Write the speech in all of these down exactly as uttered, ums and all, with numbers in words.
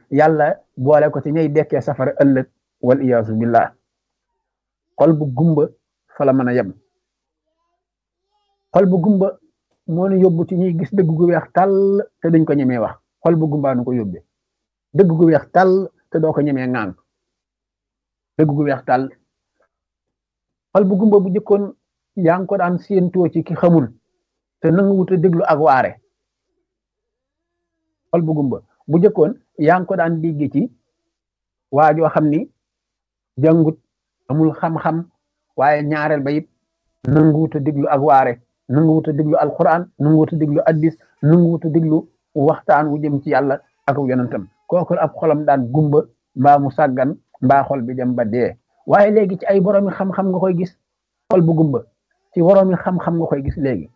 yàlla boole ko ci ñay dekkee safara ëllëg wal iyaasu billah xol bu gumba fa la mën a yem xol bu gumba moo nu yóbbu ci ñuy gis dëgg gu weex tàll te duñ ko ñemee wax xol bu gumbaa nu ko yóbbee dëgg gu weex tàll te doo ko ñemee ŋaan dëgg gu weex tàll xol bu gumba bu jëkkoon yaa ngi ko daan séentoo ci ki xamul te nangu wut a déglu ak waare xol bu gumba bu jëkkoon yaa ngi ko daan dégg ci waa joo xam ni jàngut amul xam-xam waaye ñaareel ba it nangu wut a déglu ak waare nangu wut a déglu alquran nangu wut a déglu addis nangu wut a déglu waxtaan wu jëm ci yàlla ak yonentam kooku ab xolam daan gumba mbaa mu sàggan mbaa xol bi dem ba dee waaye léegi ci ay boroomi xam-xam nga koy gis xol bu gumba ci boroomi xam-xam nga koy gis léegi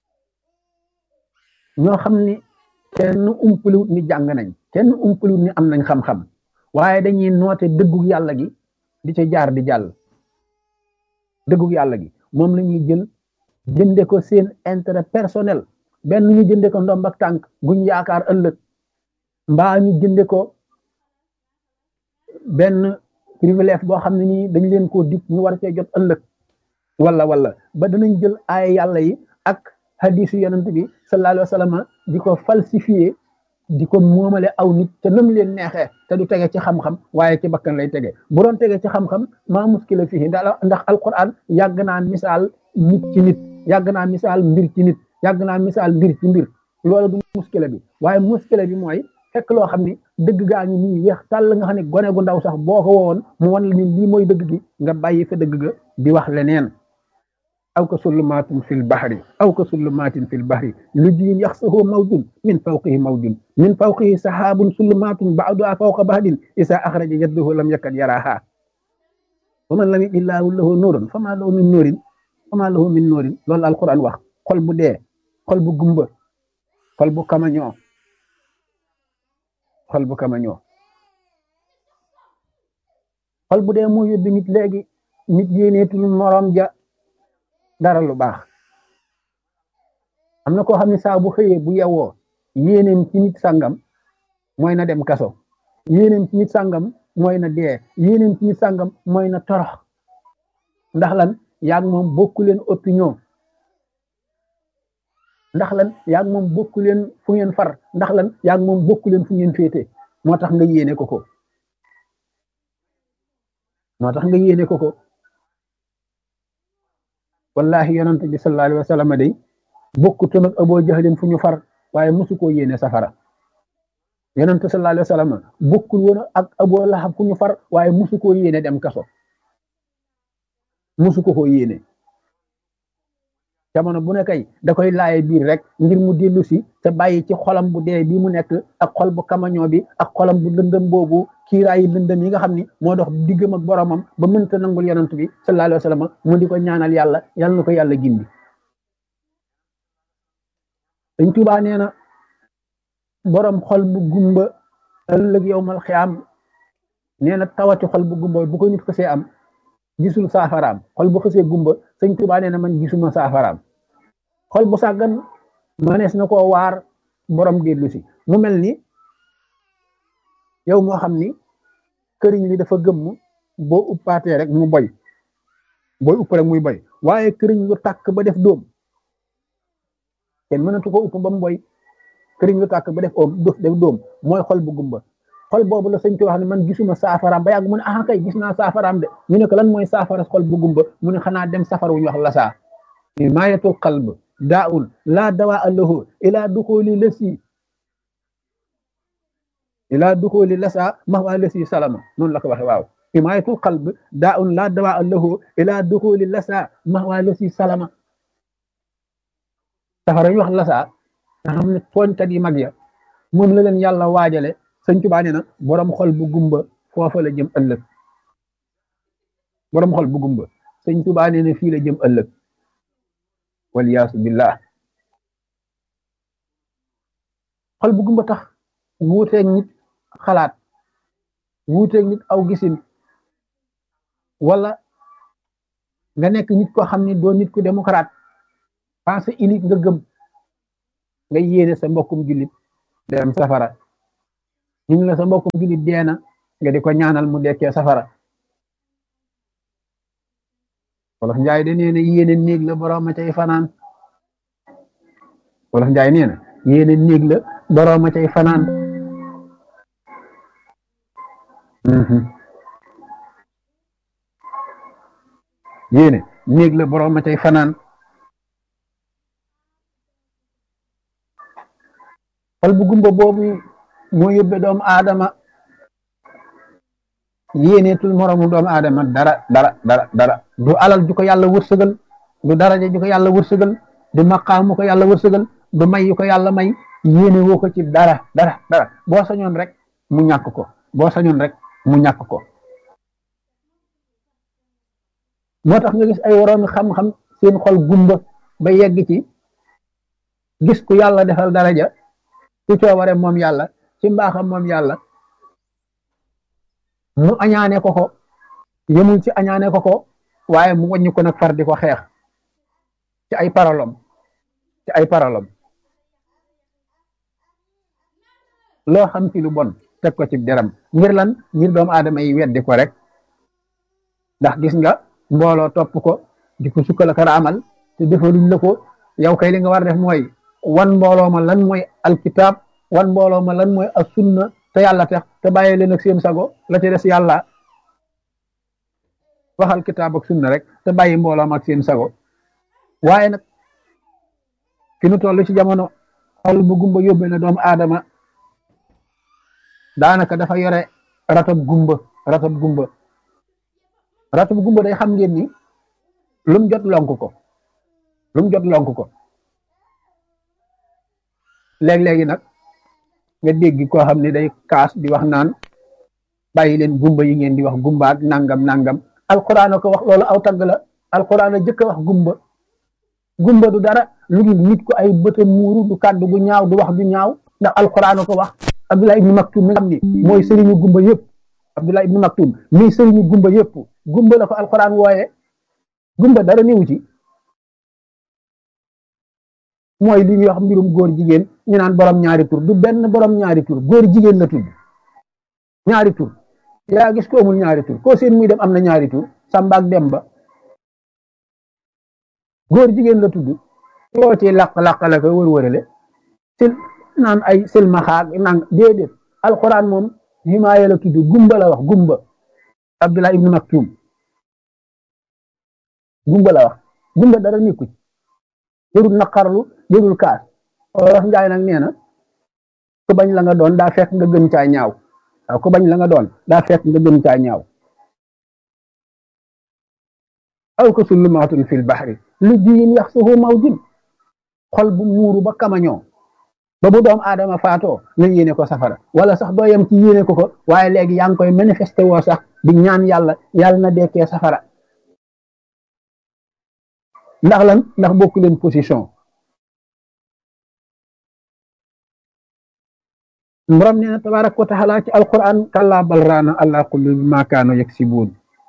ñoo xam ni kenn umpaliwut ni jàng nañ kenn umpaliwut ni am nañ xam-xam waaye dañuy noote dëggug yàlla gi di ca jaar di jàll dëggug yàlla gi moom la ñuy jël jënde ko seen intérêt personnel benn ñu jënde ko ndomb ak tànk guñ yaakaar ëllëg mbaa ñu jënde ko benn privilège boo xam ne nii dañ leen koo dig ñu war cee jot ëllëg wala wala ba danañ jël ay yàlla yi ak hadisu yonent bi sallallahu alayhi wa sallam di ko falsifié di ko moomale aw nit te nam leen neexee te du tege ci xam-xam waaye ci bakkan lay tege bu doon tege ci xam-xam maa muskila fii ndax alquran yàgg naa misaal nit ci nit yàgg naa misaal mbir ci nit yàgg naa misaal mbir ci mbir loolu du muskila bi waaye muskila bi mooy fekk loo xam ni dëgg gaa ngi nii weex tàll nga xam ne gone gu ndaw sax boo ko woowoon mu wan la ni lii mooy dëgg gi nga bàyyi fa dëgg ga di wax leneen aw ka sullumatin fil bahri aw ka sullumatin fil bahri lujjin yaxsahu mawjun min fawqihi mawjun min fawqihi sahabun sullumatun ba'duha fawqa bahdin isa axraja yaddahu lam yakad yaraha wa man lam yajidillahu lahu nuurun fama lahu min nuurin fama lahu min nuurin loolu alquran wax xol bu dee xol bu gumba xol bu kamañoo xol bu kamañoo xol bu dee moo yóbbi nit léegi nit yéeneetul morom ja dara lu baax am na koo xam ne saa bu xëyee bu yewoo yéeneem ci nit sàngam mooy na dem kaso yéeneem ci nit sàngam mooy na dee yéeneem ci nit sàngam mooy na torox ndax lan yaag moom bokku leen opinion ndax lan yaag moom bokku leen fu ngeen far ndax lan yaag moom bokku leen fu ngeen féete moo tax nga yéene ko ko moo tax nga yéene ko ko wallahi yonent bi sallallahu alayhi wa sallam day bokkutoon ak Abu Jahlin fu ñu far waaye mosu koo yéene safara yonent sallallahu alayhi wa sallam bokkul woon ak Abu Lahab fu ñu far waaye mosu koo yéene dem kaso mosu ko koo yéene jamono bu ne kay da koy laaye biir rek ngir mu dellu si te bàyyi ci xolam bu dee bi mu nekk ak xol bu kamañoo bi ak xolam bu lëndëm boobu kiiraayi lëndëm yi nga xam ni moo dox diggam ak boromam ba mënta nangul yonent bi sallallahu alayhi wa sallam mu di ko ñaanal yàlla yàlla na ko yàlla gindi Sëñ Tuubaa nee na borom xol bu gumba ëllëg yowmal xiyaam nee na tawati xol bu gumba bu ko nit xësee am gisul saafaraam xol bu xësee gumba Sëñ Tuubaa nee na man gisuma saafaraam xol bu sàggan manees na koo waar borom dellu si mu mel ni yow moo xam ni këriñ li dafa gëmm boo uppaatee rek mu boy booy upp rek muy boy waaye këriñ lu tàkk ba def dóom kenn mënatu ko upp ba mu boy këriñ lu tàkk ba def oom def dóom mooy xol bu gumba xol boobu la sëñ Tuubaa wax ne man gisuma saafaraam ba yàgg mu ne ah kay gis naa saafaraam de ñu ne ko lan mooy saafara xol bu gumba mu ne xanaa dem safar wu ñu wax lasaa maayatul qalb daa'un laa dawaa lahu ilaa duxuli lasi ilaa duxuli lasa mahwa lasi salama noonu la ko waxe waaw maayatul qalb daa'un laa dawaa lahu ilaa duxuli lasa mahwa lasi salama safara ñu wax lasaa nga xam ne tooñkat yi mag ya moom la leen yàlla waajale sëñ Tuubaa nee na borom xol bu gumba foofa la jëm ëllëg borom xol bu gumba sëñ Tuubaa nee na fii la jëm ëllëg waliyaasu billah xol bu gumba tax wuuteeg nit xalaat wuuteeg nit aw gisin wala nga nekk nit koo xam ne doo nit ku démocrate pensée unique nga gëm nga yéene sa mbokkum jullit dem safara ñu la sa mbokkum julit deena nga di ko ñaanal mu dekkee safara wolof njaay de nee na yéene néeg la borom a cay fanaan wolof njaay nee na yéene néeg la borom a cay fanaan yéene néeg la borom a cay fanaan xol bu gumba boobu moo yóbbe doomu aadama yéeneetul moromu doomu aadama dara dara dara dara du alal ju ko yàlla wërsëgal du daraja ju ko yàlla wërsëgal du maqaamu ko yàlla wërsëgal du may yu ko yàlla may yéene woo ko ci dara dara dara boo sañoon rek mu ñàkk ko boo sañoon rek mu ñàkk ko moo tax nga gis ay woroomi xam-xam seen xol gumba ba yegg ci gis ku yàlla defal daraja ci coobare moom yàlla ci mbaaxam moom yàlla mu añaane ko ko yemul ci añaane ko ko waaye mu wàññi ko nag far di ko xeex ci ay parolom ci ay parolom loo xam ci lu bon teg ko ci deram ngir lan ngir doomu aadama yi weddi ko rek ndax gis nga mbooloo topp ko di ko sukkal ak raamal te defaluñ la ko yow kay li nga war def mooy wan mbooloo ma lan mooy alkitab wan mbooloo ma lan mooy as sunna te yàlla tax te bàyyi leen ak seen sago la ci des yàlla waxal kitaab ak sunna rek te bàyyi mbooloo ma ak seen sago waaye nag fi nu toll ci jamono xol bu gumba yóbbe na doomu aadama daanaka dafa yore ratab gumba ratab gumba ratab gumba day xam ngeen ni lum jot lonk ko lum jot lonk ko léeg-léegi nag nga dégg koo xam ne day kaas di wax naan bàyyi leen gumba yi ngeen di wax gumba ak nangam nangam alquran ko wax loolu aw tagg la alquran a jëkk a wax gumba gumba du dara lu dul nit ko ay bëtam muuru du kàddu gu ñaaw du wax du ñaaw ndax alquran ko wax Abdullah ibnu Maktum mi nga xam ni mooy sëriñu gumba yëpp Abdullah ibnu Maktum mi sëriñu gumba yëpp gumba la ko alquran wooye gumba dara néew ci mooy li ñuy wax mbirum góor jigéen ñu naan borom ñaari tur du benn borom ñaari tur góor jigéen la tudd ñaari tur yaa gis ko amul ñaari tur koo seen muy dem am na ñaari tur Samba ak Demba góor jigéen la tudd yoo ci laq-laq la ko wër-wërale sil naan ay silmaxaag nang déedéet alquran moom himaaya la tudd gumba la wax gumba Abdullah ibnu Maktum gumba la wax gumba dara nekku ci jërul naqarlu jërul kaas wax njaay nag nee na ku bañ la nga doon daa fekk nga gën caa ñaaw waaw ku bañ la nga doon daa fekk nga gën caa ñaaw aw ko sulumaatun fil baxri lu jiyin yaxsuhu mawjin xol bu muuru ba kamañoo ba bu doom aadama faatoo nga yéene ko safara wala sax doo yem ci yéene ko ko waaye léegi yaa ngi koy manifesté woo sax di ñaan yàlla yàlla na dekkee safara ndax lan ndax bokku leen position borom nee na tabaaraka wa taala ci alquran kallaa bal raana alaa quluubihim maa kaanu yaksibuun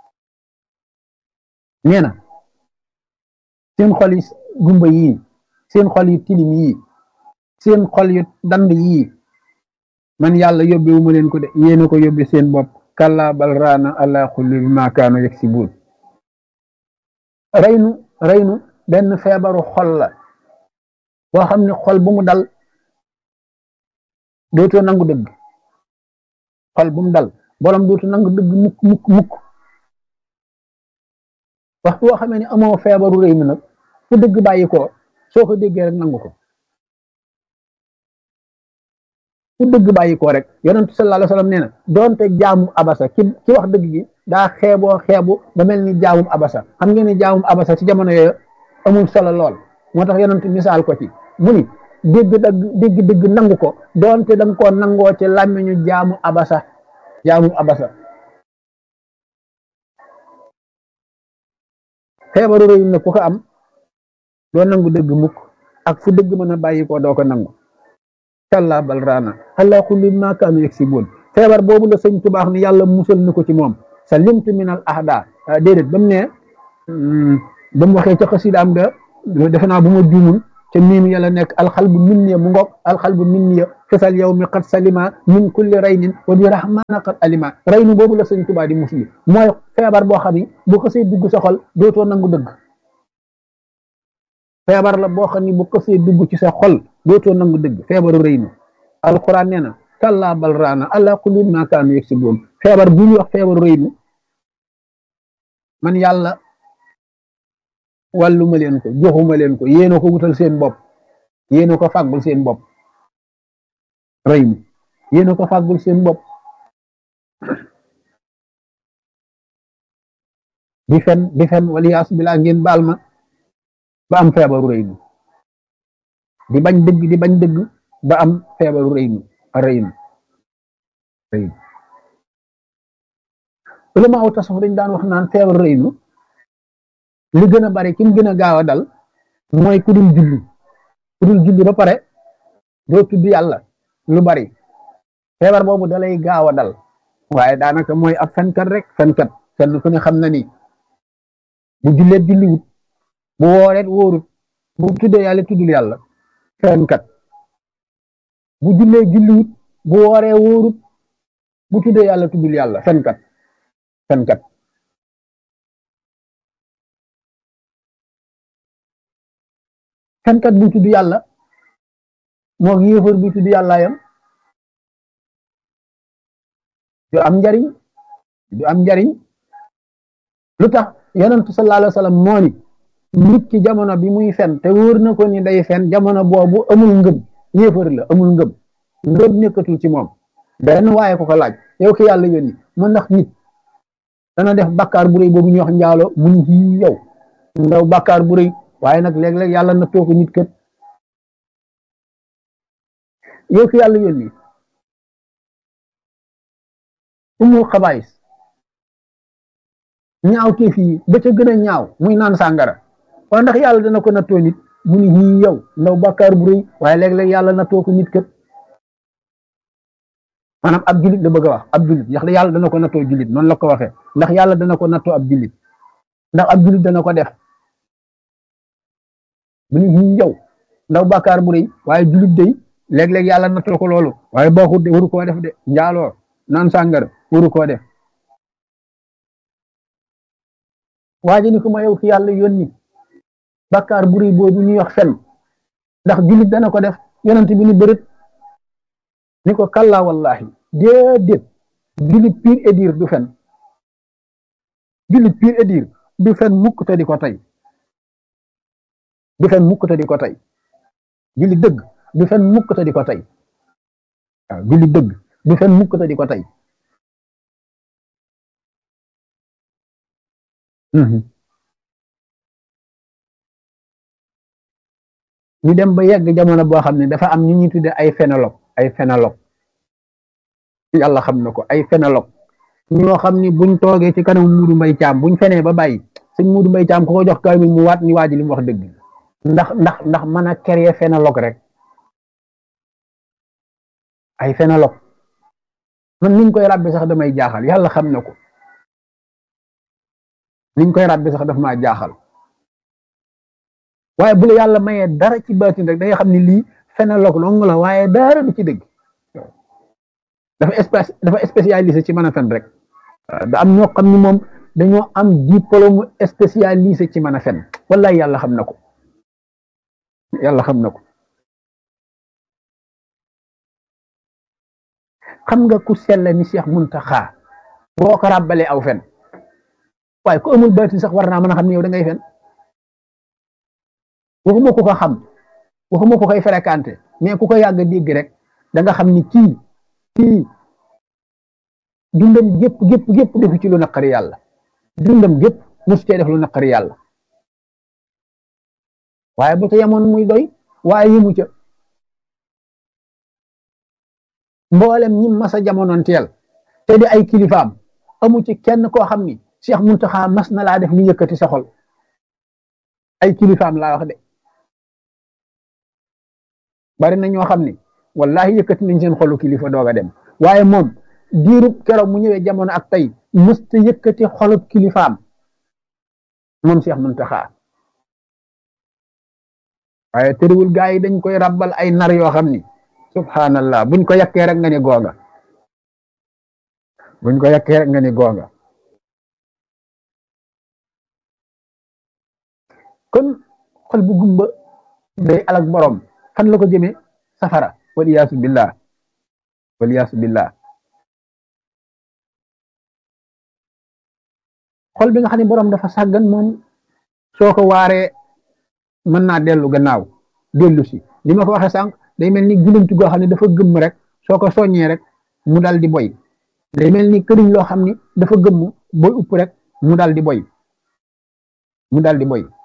nee na seen xol yi gumba yii seen xol yi tilim yii seen xol yu dand yii man yàlla yóbbewu ma leen ko de yéena ko yóbbe seen bopp kallaa bal raana alaa quluubihim maa kaanu yaksibuun reynu reynu benn feebaru xol la boo xam ne xol bu mu dal dootoo nangu dëgg xol bu mu dal borom dootu nangu dëgg mukk mukk mukk waxtu boo xamee ne amoo feebaru rëy mi nag fu dëgg bàyyi ko soo ko déggee rek nangu ko fu dëgg bàyyi ko rek yonent sallallahu alayhi wa sallam nee na doonte jaamum abasa ki ki wax dëgg gi daa xeeboo xeebu ba mel ni jaamum abasa xam ngeen ni jaamum abasa ci jamono yooyu amul solo lool moo tax yonent misaal ko ci mu ni dégg dëgg dégg dëgg nangu ko doonte danga koo nangoo ci làmmiñu jaamu abasa jaamu abasa feebaru réew na ku ko am doo nangu dëgg mukk ak fu dëgg mën a bàyyi ko doo ko nangu kallaa bal raana alaa quluubihim maa kaanu yaksibuun feebar boobu la sëñ Tuubaa ni yàlla musal na ko ci moom sa limtu minal ahda déedéet ba mu ne ba mu waxee ca xasidaam ga defe naa bu ma juumul ca miim yàlla nekk alxalbu minniya mu ngoog alxalbu minniya fesal yow mi xat salima min kulli raynin wa bi rahmana xat alima raynu boobu la sëñ Tuubaa di musli mooy feebar boo xam ni bu xësee dugg sa xol dootoo nangu dëgg feebar la boo xam ni bu xësee dugg ci sa xol dootoo nangu dëgg feebaru raynu alquran nee na kallaa bal raana ala quluubihim maa kaanu yaksibuun feebar bu ñuy wax feebaru raynu man yàlla wàlluma leen ko joxuma leen ko yéena ko wutal seen bopp yéena ko fàggul seen bopp raynu yéena ko fàggul seen bopp di fen di fen waliyaas bilaa ngeen baal ma ba am feebaru raynu di bañ dëgg di bañ dëgg ba am feebaru raynu raynu raynu ulama aw tasawuf dañ daan wax naan feebaru raynu li gën a bari ki mu gën a gaaw a dal mooy ku dul julli ku dul julli ba pare doo tudd yàlla lu bari feebar boobu dalay gaaw a dal waaye daanaka mooy ab fenkat rek fenkat kenn ku ne xam na ni bu julleet julliwut bu wooreet wóorut bu tuddee yàlla tuddul yàlla fenkat bu jullee julliwut bu wooree wóorut bu tuddee yàlla tuddul yàlla fenkat fenkat fenkat bu tudd yàlla moo yéefar bu tudd yàlla yam du am njariñ du am njariñ lu tax yonentu sallallahu alayhi wa sallam moo ni nit ki jamono bi muy fen te wóor na ko ni day fen jamono boobu amul ngëm yéefar la amul ngëm ngëm nekkatul ci moom benn waaye ko ko laaj yow ki yàlla yónni mu ndax nit dana def bàkkaar bu rëy boobu ñuy wax njaalo mu ni ci yow ndaw bàkkaar bu rëy waaye nag léeg-léeg yàlla na toog nit kët yow ki yàlla yónni umul xabaayis ñaaw teef yi ba ca gën a ñaaw muy naan sàngara waaye ndax yàlla dana ko nattoo nit mu ni ñii yow ndaw bàkkaar bu rëy waaye léeg-léeg yàlla nattoo ko nit kët maanaam ab julit la bëgg a wax ab julit ndax yàlla dana ko nattoo julit noonu la ko waxee ndax yàlla dana ko nattoo ab julit ndax ab julit dana ko def mu ni ñii yow ndaw bàkkaar bu rëy waaye julit day léeg-léeg yàlla nattoo ko loolu waaye baaxut de waru koo def de njaaloo naan sàngara waru koo def waaye ni ko ma yow ki yàlla yónni bàkkaar bu rëy boobu ñuy wax fen ndax julit dana ko def yonent bi ni bërët ni ko kalla wallahi déedéet julit pire et dire du fen julit pire et dire du fen mukk te di ko tey du fen mukk te di ko tey julit dëgg du fen mukk te di ko tey waaw julit dëgg du fen mukk te di ko tey ñu dem ba yegg jamono boo xam ne dafa am ñu ñuy tudde ay phénologue ay phénologue yàlla xam na ko ay phénologue ñoo xam ni buñ toogee ci kanam Muudu Mbay Caam buñ fenee ba bàyyi sëñ Muudu Mbay Caam ku ko jox kaamil mu waat ni waa ji li mu wax dëgg ndax ndax ndax mën a créer phénologue rek ay phénologue man niñ koy ràbbi sax damay jaaxal yàlla xam na ko niñ koy ràbbi sax daf maa jaaxal waaye bu la yàlla mayee dara ci baatin rek da nga xam ni lii phénologue dong la waaye dara du ci dëgg dafa espèce dafa spécialisé ci mën a fen rek da am ñoo xam ni moom dañoo am diplôme spécialisé ci mën a fen wallahi yàlla xam na ko yàlla xam na ko xam nga ku sell ni Cheikh Muntaxa boo ko ràbbalee aw fen waaye ku amul baatin sax war naa mën a xam ne yow da ngay fen waxuma ku ko xam waxuma ku koy fréquenté mais ku ko yàgg dégg rek da nga xam ni kii kii dundam gépp gépp gépp defu ci lu naqari yàlla dundam gépp mosu cee def lu naqari yàlla waaye bu ca yemoon muy doy waaye yëmu ca mboolem ñi masa jamonoon teel te di ay kilifaam amu ci kenn koo xam ni Cheikh Muntaxa mas na laa def lu yëkkati sa xol ay kilifaam laa wax de bari na ñoo xam ni wallahi yëkkati nañ seen xolu kilifa doog a dem waaye moom diirub keroog mu ñëwee jamono ak tey mësta yëkkati xolub kilifaam moom Cheikh Muntaxa waaye tëriwul gaa yi dañ koy rabbal ay nar yoo xam ni subhanallah buñ ko yàkkee rek nga ni googa buñ ko yàkkee rek nga ni googa kon xol bu gumba day alak borom fan la ko jëmee safara waliyaasu billah waliyaasu billah xol bi nga xam ne borom dafa sàggan moom soo ko waaree mën naa dellu gannaaw dellu si li ma ko waxee sànq day mel ni gulantu goo xam ne dafa gëmm rek soo ko soññee rek mu dal di boy day mel ni këriñ loo xam ni dafa gëmm boy upp rek mu dal di boy mu dal di boy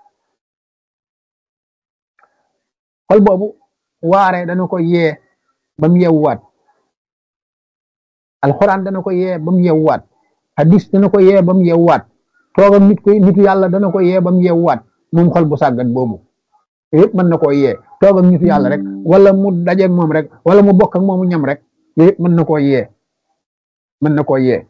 xol boobu waare dana ko yee ba mu yeewuwaat alxuraan dana ko yee ba mu yeewuwaat hadis dana ko yee ba mu yeewuwaat toogam nit ko nitu yàlla dana ko yee ba mu yeewuwaat moom xol bu sàggan boobu yëpp mën na koo yee toogam nitu yàlla rek wala mu dajeeg moom rek wala mu bokk ak moomu ñam rek yëpp mën na koo yee mën na koo yee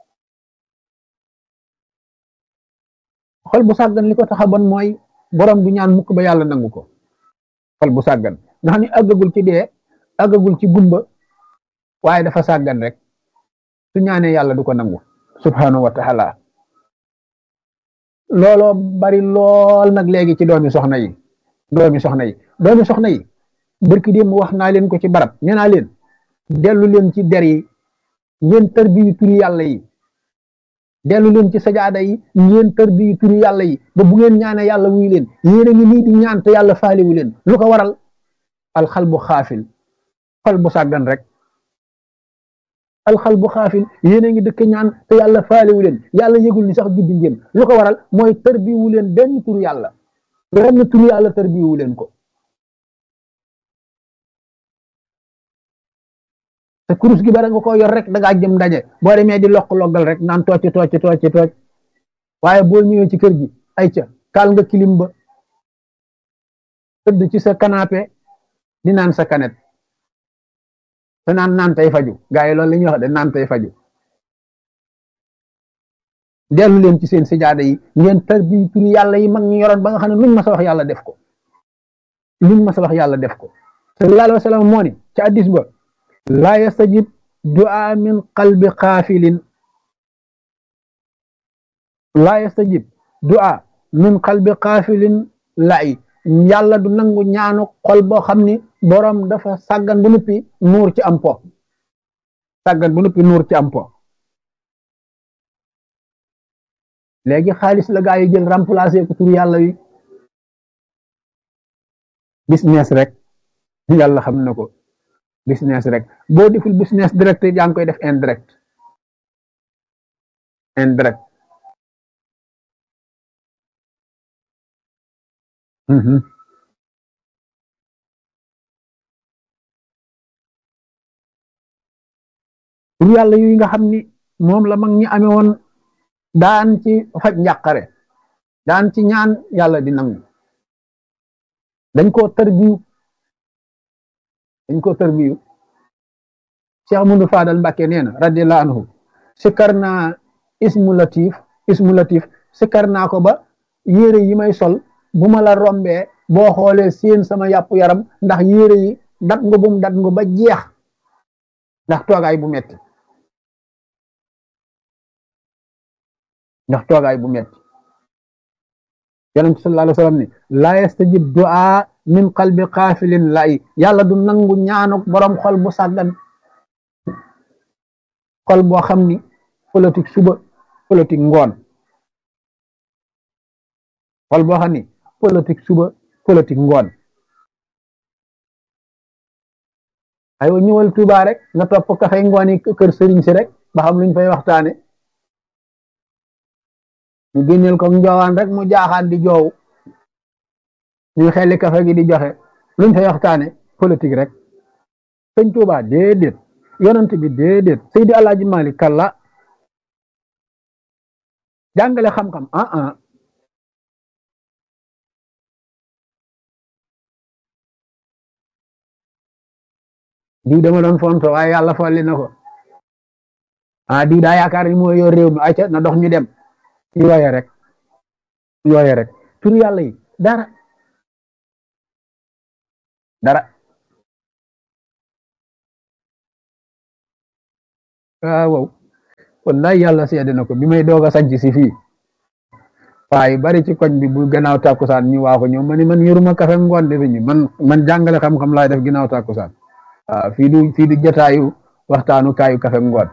xol bu sàggan li ko tax a bon mooy borom du ñaan mukk ba yàlla nangu ko xol bu sàggan nga xam ne àggagul ci dee àggagul ci gumba waaye dafa sàggan rek su ñaanee yàlla du ko nangu subhanahu wa taala looloo bari lool nag léegi ci doomi soxna yi doomi soxna yi doomi soxna yi barki démb wax naa leen ko ci barab nee naa leen dellu leen ci der yi ngeen tarbiyu turi yàlla yi dellu leen ci sajaada yi ngeen tarbiyu turi yàlla yi ba bu ngeen ñaanee yàlla wuy leen yéen a ngi nii di ñaan te yàlla faaliwu leen lu ko waral alxal bu xaafil xol bu sàggan rek alxal bu xaafil yéen a ngi dëkk ñaan te yàlla faaliwu leen yàlla yëgul ni sax juddi ngeen lu ko waral mooy tarbiyu leen benn turu yàlla benn turu yàlla tarbiyu leen ko te kurus gi bara nga ko yor rek da ngaa jëm ndaje boo demee di lokk loggal rek naan tocc tocc tocc tocc waaye boo ñëwee ci kër gi ay ca kaal nga kilim ba tëdd ci sa canapé di naan sa kanet te naan naan tey faju gaa yi loolu la ñuy wax de naan tey faju dellu leen ci seen sijaada yi ngeen tarbi turi yàlla yi mag ñu yoroon ba nga xam ne luñ ma sa wax yàlla def ko luñ ma sa wax yàlla def ko sallallahu alayhi wa sallam moo ni ci addis ba laa yastajib du'a min qalbi xaafilin laa yastajib du'a min qalbi xaafilin lay yàlla du nangu ñaanu xol boo xam ni borom dafa sàggan bu nuppi nuur ci am po sàggan bu nuppi nuur ci am po léegi xaalis la gaa yi jël remplacer ko tur yàlla yi business rek yàlla xam na ko business rek boo deful business direct yaa ngi koy def indirect indirect tur yàlla yu nga xam ni moom la mag ñi amee woon daan ci faj njàqare daan ci ñaan yàlla di nangu dañ koo tarbiyu dañ koo tarbiyu Cheikh Amadou Fadal Mbàkke nee na radiyallahu anhu sikkar naa ismu latif ismu latif sikkar naa ko ba yére yi may sol bu ma la rombee boo xoolee seen sama yàpp yaram ndax yére yi dat nga bum dat nga ba jeex ndax toogaay bu metti ndax toogaay bu metti yonent sallallahu alayhi wa sallam ni laa yastajib du'a min qalbi xaafilin lay yàlla du nangu ñaanuk borom xol bu sàggan xol boo xam ni politique suba politique ngoon xol boo xam ni politique suba politique ngoon aywa ñëwal Tuuba rek nga topp kafay ngoon yi kër sëriñ si rek ba xam luñ fay waxtaane ñu génneel ko njoowaan rek mu jaaxaan di joow ñu xelli kafe gi di joxe luñ fay waxtaane politique rek sëñ Tuuba déedéet yonent bi déedéet Seydi Alaaji Malik kalla jàngale xam-xam ah ah diw dama doon fonto waaye yàlla folli na ko ah diw daa yaakaar ni mooy yor réew mi ayca na dox ñu dem yooye rek yooye rek tur yàlla yi dara dara. waaw waaw wallaay yàlla seede na ko bi may doog a sanc si fii paa yu bari ci koñ bi bu gannaaw tàkkusaan ñu waa ko ñëw ma ni man yoruma kafe ngoon defuñu man man jàngale xam-xam laay def ginnaaw tàkkusaan waaw fii du fii du jotaayu waxtaanu kaayu kafe ngoon.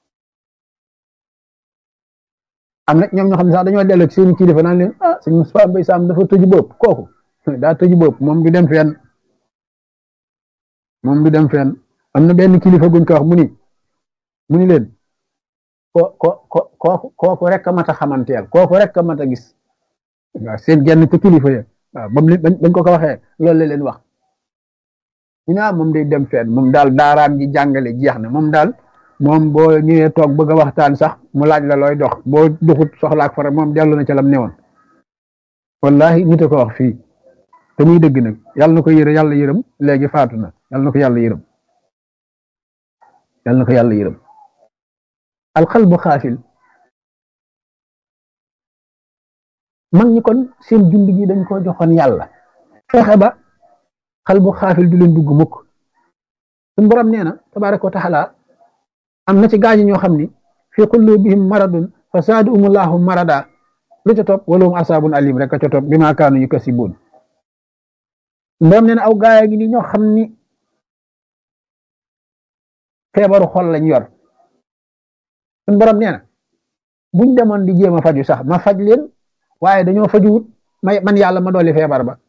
am na ñoom ñoo xam ne sax dañoo dellu ci seen kilifa naan leen ah sëñ Moustapha Mbaye Sam dafa tëju bopp kooku daa tëju bopp moom du dem fenn moom du dem fenn. am na benn kilifa guñ ko wax mu ni mu ni leen ko ko ko kooku kooku rek a mat a xamanteel kooku rek a mat a gis waaw seen genn ci kilifa ya waaw ba mu bañ ko ko waxee loolu la leen wax ñu ne moom day dem fenn moom daal daaraam ji jàngale jeex na moom daal moom boo ñëwee toog bëgg a waxtaan sax mu laaj la looy dox boo doxut soxlaak fara moom dellu na ca lam newoon wallahi nit a ko wax fii te muy dëgg nag yàlla na ko yërë yàlla yërëm léegi faatu na yàlla na ko yàlla yërëm yàlla na ko yàlla yërëm alxalbu xaafil mag ñi kon seen dund gi dañ ko joxoon yàlla fexe ba xalbu xaafil du leen dugg mukk suñ borom nee na tabaraka wa taala am na ci gaañi ñoo xam ni fi qulubihim maradun fa zaadahumullahu marada lu ca topp walahum asaabun alim rek a ca topp bima kaanu yukasibuun borom nee na aw gaaya gi ni ñoo xam ni feebaru xol lañ yor suñ borom nee na buñ demoon di jéem a faju sax ma faj leen waaye dañoo fajuwut may man yàlla ma dolli feebar ba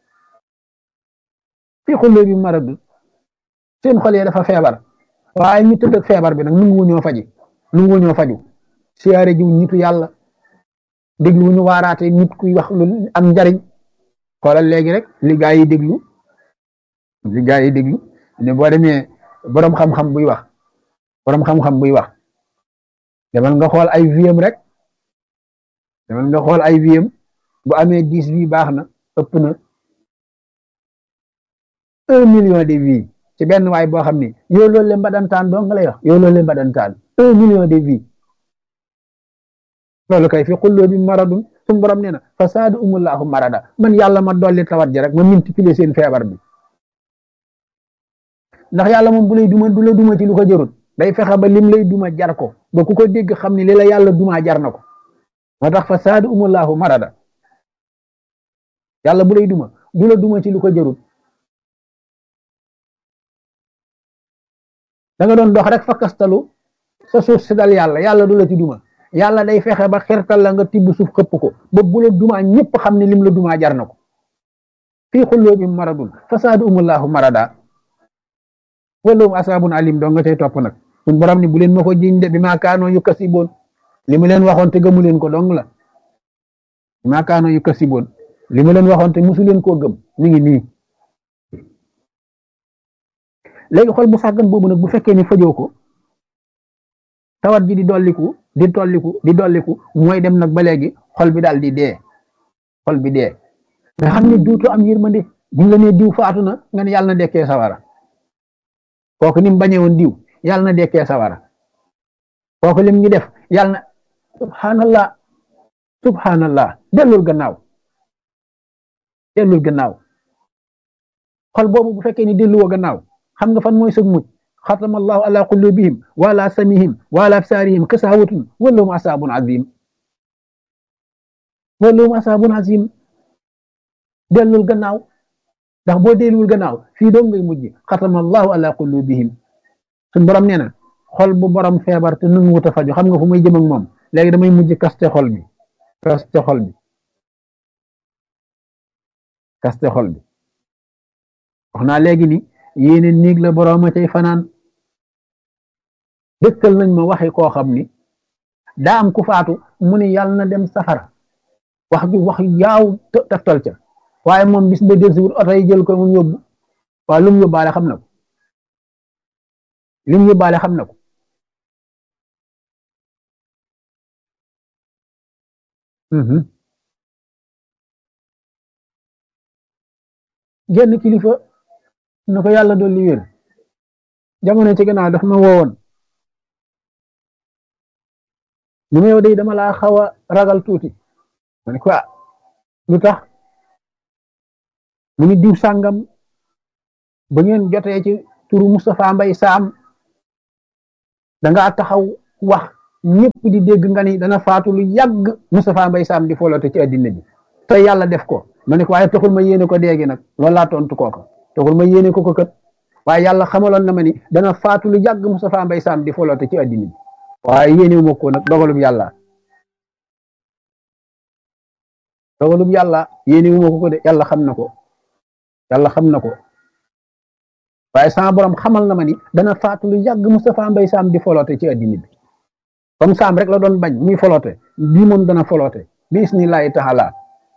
fi qulubihim maradun seen xol yi dafa feebar waaye ñu tëdd ak feebar bi nag nu ngu ñoo faji nu ngu ñoo faju siyaare jiw nitu yàlla déglu wu ñu waaraate nit kuy wax lu am njariñ xoolal léegi rek li gaa yi déglu li gaa yi déglu ne boo demee boroom xam-xam buy wax boroom xam-xam buy wax demal nga xool ay viem rek demal nga xool ay viem bu amee dix vie baax na ëpp na un million de vie ci benn waay boo xam ni yow loolu le mbadantaan doo nga lay wax yow loolu le mbadantaan un million de vie loolu kay fi qulubi maradun suñu borom nee na fa zaadahumullahu marada man yàlla ma dolli tawat ji rek ma multiplier seen feebar bi ndax yàlla moom bu lay duma du la duma ci lu ko jarut day fexe ba lim lay duma jar ko ba ku ko dégg xam ni li la yàlla duma jar na ko moo tax fa zaadahumullahu marada yàlla bu lay duma du la duma ci lu ko jarut da nga doon dox rek fa kastalu sa suuf si dal yàlla yàlla du la ci duma yàlla day fexe ba xirtal la nga tibb suuf xëpp ko ba bu la duma ñëpp xam ne lim la duma jar na ko fii quluubihim maradun fa zaadahumullahu marada walahum asaabun alim doo nga cay topp nag suñ borom ni bu leen ma ko jiñ de bi maa kaanoo yukkasiboon li mu leen waxoon te gëmu leen ko dong la bi maa kaanoo yukkasiboon li mu leen waxoon te musu leen koo gëm mi ngi nii léegi xol bu sàggan boobu nag bu fekkee ni fajoo ko tawat ji di dolliku di tolliku di dolliku mooy dem nag ba léegi xol bi daal di dee xol bi dee nga xam ne duutu am yërmande buñ la nee diw faatu na nga ne yàlla na dekkee sawara kooku ni mu bañee woon diw yàlla na dekkee sawara kooku lim ñu def yàlla na subhanallah subhanallah dellul gannaaw dellul gannaaw xol boobu bu fekkee ni delluwoo gannaaw xam nga fan mooy sëg mucc xatama allahu ala qulubihim wa ala samihim wa ala absarihim kasawatun walahum asaabun azim walahum asaabun azim dellul gannaaw ndax boo delluwul gannaaw fii doom ngay mujj xatama allahu ala qulubihim suñ borom nee na xol bu borom feebar te nangu wut a faju xam nga fu muy jëm ak moom léegi damay mujj kaste xol bi kaste xol bi kaste xol bi wax naa léegi ni yéene néeg la borooma cay fanaan dëkkal nañ ma waxi koo xam ni daa am ku faatu mu ne yàlla na dem safara wax ju wax yaaw taftal ca waaye moom bis ba del si wut oto yi jël ko mu yóbbu waaye lu mu yóbbaale xam na ko lu mu yóbbaale xam na ko genn kilifa na ko yàlla dolli wér jamono ci gannaaw daf ma woowoon ni ma yow day dama laa xaw a ragal tuuti ma ne ko lu tax mu ni diw sàngam ba ngeen jotee ci turu Moustapha Mbaye Sam da ngaa taxaw wax ñëpp di dégg nga ni dana faatu lu yàgg Moustapha Mbaye Sam di foloote ci addina bi te yàlla def ko ma ne ko waaye taxul ma yéene ko déegi nag loolu laa tontu kooka taxul ma yéene ko ko kët waaye yàlla xamaloon na ma ni dana faatu lu yàgg Moustapha Mbaye Sam di foloote ci addina bi waaye yéene ma ko nag dogalub yàlla dogalub yàlla yéene wu ma ko ko de yàlla xam na ko yàlla xam na ko waaye sama borom xamal na ma ni dana faatu lu yàgg Moustapha Mbaye Sam di foloote ci addina bi comme Sam rek la doon bañ muy foloote bii moom dana foloote bi isnillahi taala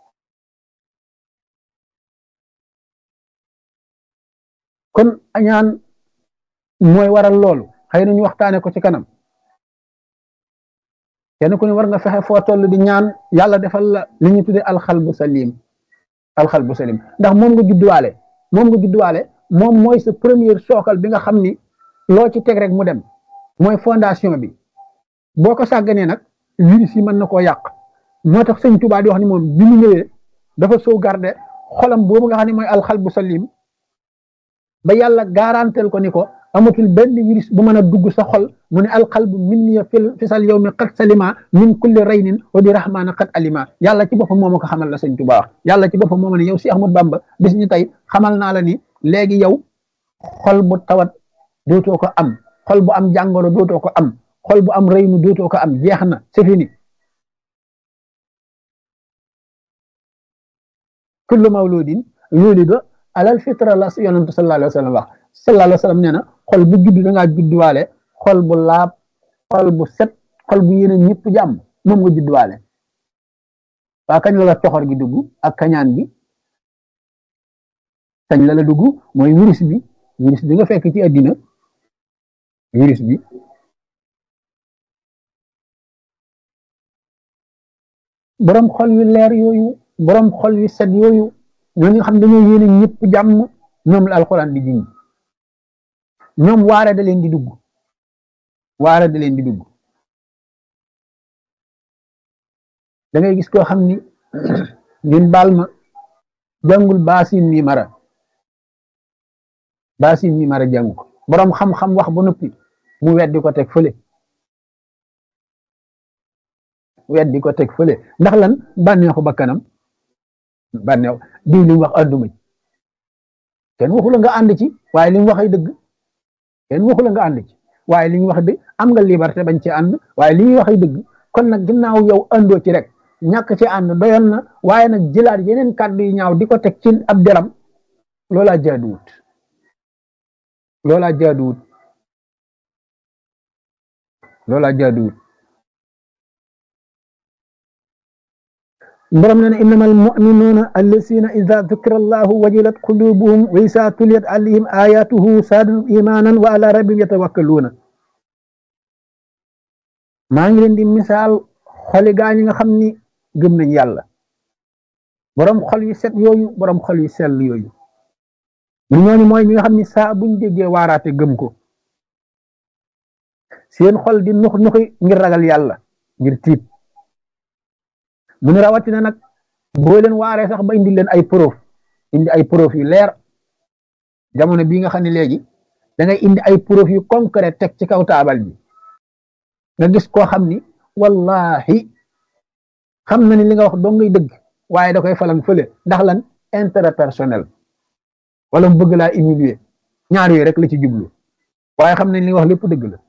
kon añaan mooy waral loolu xëy na ñu waxtaane ko ci kanam kenn ku ne war nga fexe foo toll di ñaan yàlla defal la li ñu tuddee alxalbu salim alxalbu salim ndax moom nga judduwaale moom nga judduwaale moom mooy sa première sookal bi nga xam ni loo ci teg rek mu dem mooy fondation bi boo ko sàgganee nag virus yi mën na koo yàq moo tax sëñ Tuubaa di wax ni moom bi mu ñëwee dafa sauvegarder xolam boobu nga xam ne mooy alxalbu salim ba yàlla garantel ko ni ko amatul benn virus bu mën a dugg sa xol mu ne alqalbu minni fi sal yawmi qad salima min kulli raynin wa bi rahmana qad alima yàlla ci boppam moo ma ko xamal la sëñ Tuubaa wax yàlla ci boppam moo ma ne yow si Ahmad Bamba bis ni tey xamal naa la ni léegi yow xol bu tawat dootoo ko am xol bu am jàngoro dootoo ko am xol bu am raynu dootoo ko am jeex na c'est fini kullu mawludin yulidu alal fitra la yonent sallallahu alayhi wa sallam wax sallallahu alayhi wa sallam nee na xol bu judd da ngaa judduwaale xol bu laab xol bu set xol bu yéene ñëpp jàmm moom nga judduwaale waa kañ la la coxor gi dugg ak kañaan bi kañ la la dugg mooy virus bi virus bi nga fekk ci àddina virus bi borom xol yu leer yooyu borom xol yu set yooyu ñoo nga xam dañoo yéene ñëpp jàmm ñoom la alxuraan di jiñ ñoom waare da leen di dugg waare da leen di dugg da ngay gis koo xam ni ngeen baal ma jàngul baasin mi mara baasin mi mara jàng ko borom xam-xam wax ba noppi mu weddi ko teg fële weddi ko teg fële ndax lan bànneexu bakkanam bànneew diw li mu wax ànduma ci kenn waxu la nga ànd ci waaye li mu wax ay dëgg kenn waxu la nga ànd ci waaye li ñu wax dëgg am nga liberté bañ ci ànd waaye li ñuy wax ay dëgg kon nag ginnaaw yow àndoo ci rek ñàkk ci ànd doyoon na waaye nag jëlaat yeneen kàddu yi ñaaw di ko teg ci ab deram loolaa jaaduwut loolaa jaaduwut loolaa jaaduwut borom na ne innamal mu'minuuna allazina ida dukira allahu wajilat qulubuhum wa isa tuliyat alayhim ayatuhu saadatu imanan wa ala rabbihim yatawakkaluuna maa ngi leen di misaal xoli gaa ñi nga xam ni gëm nañ yàlla borom xol yu set yooyu borom xol yu sell yooyu ñu ñooñu mooy ñi nga xam ni saa buñ déggee waaraate gëm ko seen xol di nux nuxi ngir ragal yàlla ngir tiit mu ne rawatina nag boo leen waaree sax ba indi leen ay preuve indi ay preuve yu leer jamono bii nga xam ne léegi da ngay indi ay preuve yu concret teg ci kaw taabal bi nga gis koo xam ni wallahi xam na ni li nga wax doo ngay dëgg waaye da koy falang fële ndax lan intérêt personnel wala mu bëgg laa humilier ñaar yooyu rek la ci jublu waaye xam nañ li nga wax lépp dëgg la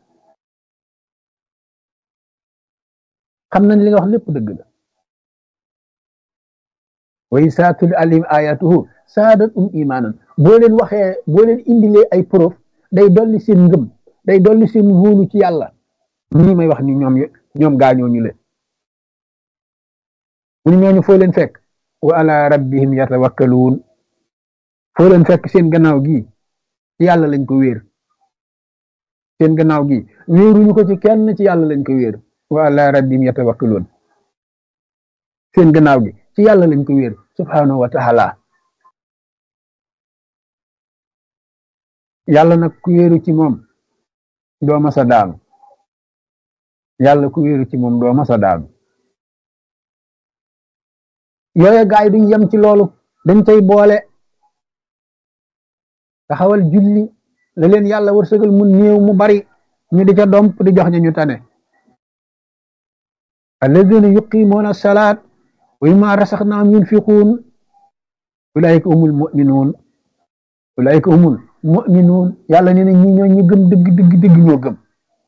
xam nañ li nga wax lépp dëgg la wa izaa tuliyat alayhim ayatuhu saadathum imanan boo leen waxee boo leen indilee ay preuve day dolli seen ngëm day dolli seen wóolu ci yàlla ñii may wax ni ñoom ñoom gaañoo ñu leen mu ne ñooñu foo leen fekk wa ala rabbihim yatawakkaluun foo leen fekk seen gannaaw gi ci yàlla lañ ko wéer seen gannaaw gi wéeruñu ko ci kenn ci yàlla lañ ko wéer wa ala rabbihim yatawakkaluun seen gannaaw gi ci yàlla lañ ko wéer subhanahu wa taala yàlla nag ku wéeru ci moom doo masa daanu yàlla ku wéeru ci moom doo masa daanu yooye gaay duñ yem ci loolu dañ tey boole taxawal julli la leen yàlla wërsëgal mu néew mu bari ñu di ca domp di jox ñu ñu tane alladina yuqimuuna salaat wa mimma rasaxnaahum yunfiquun ulaika humul muminuun ulaika humul muminuun yàlla nee na ñi ñoo ñu gëm dëgg dëgg dëgg ñoo gëm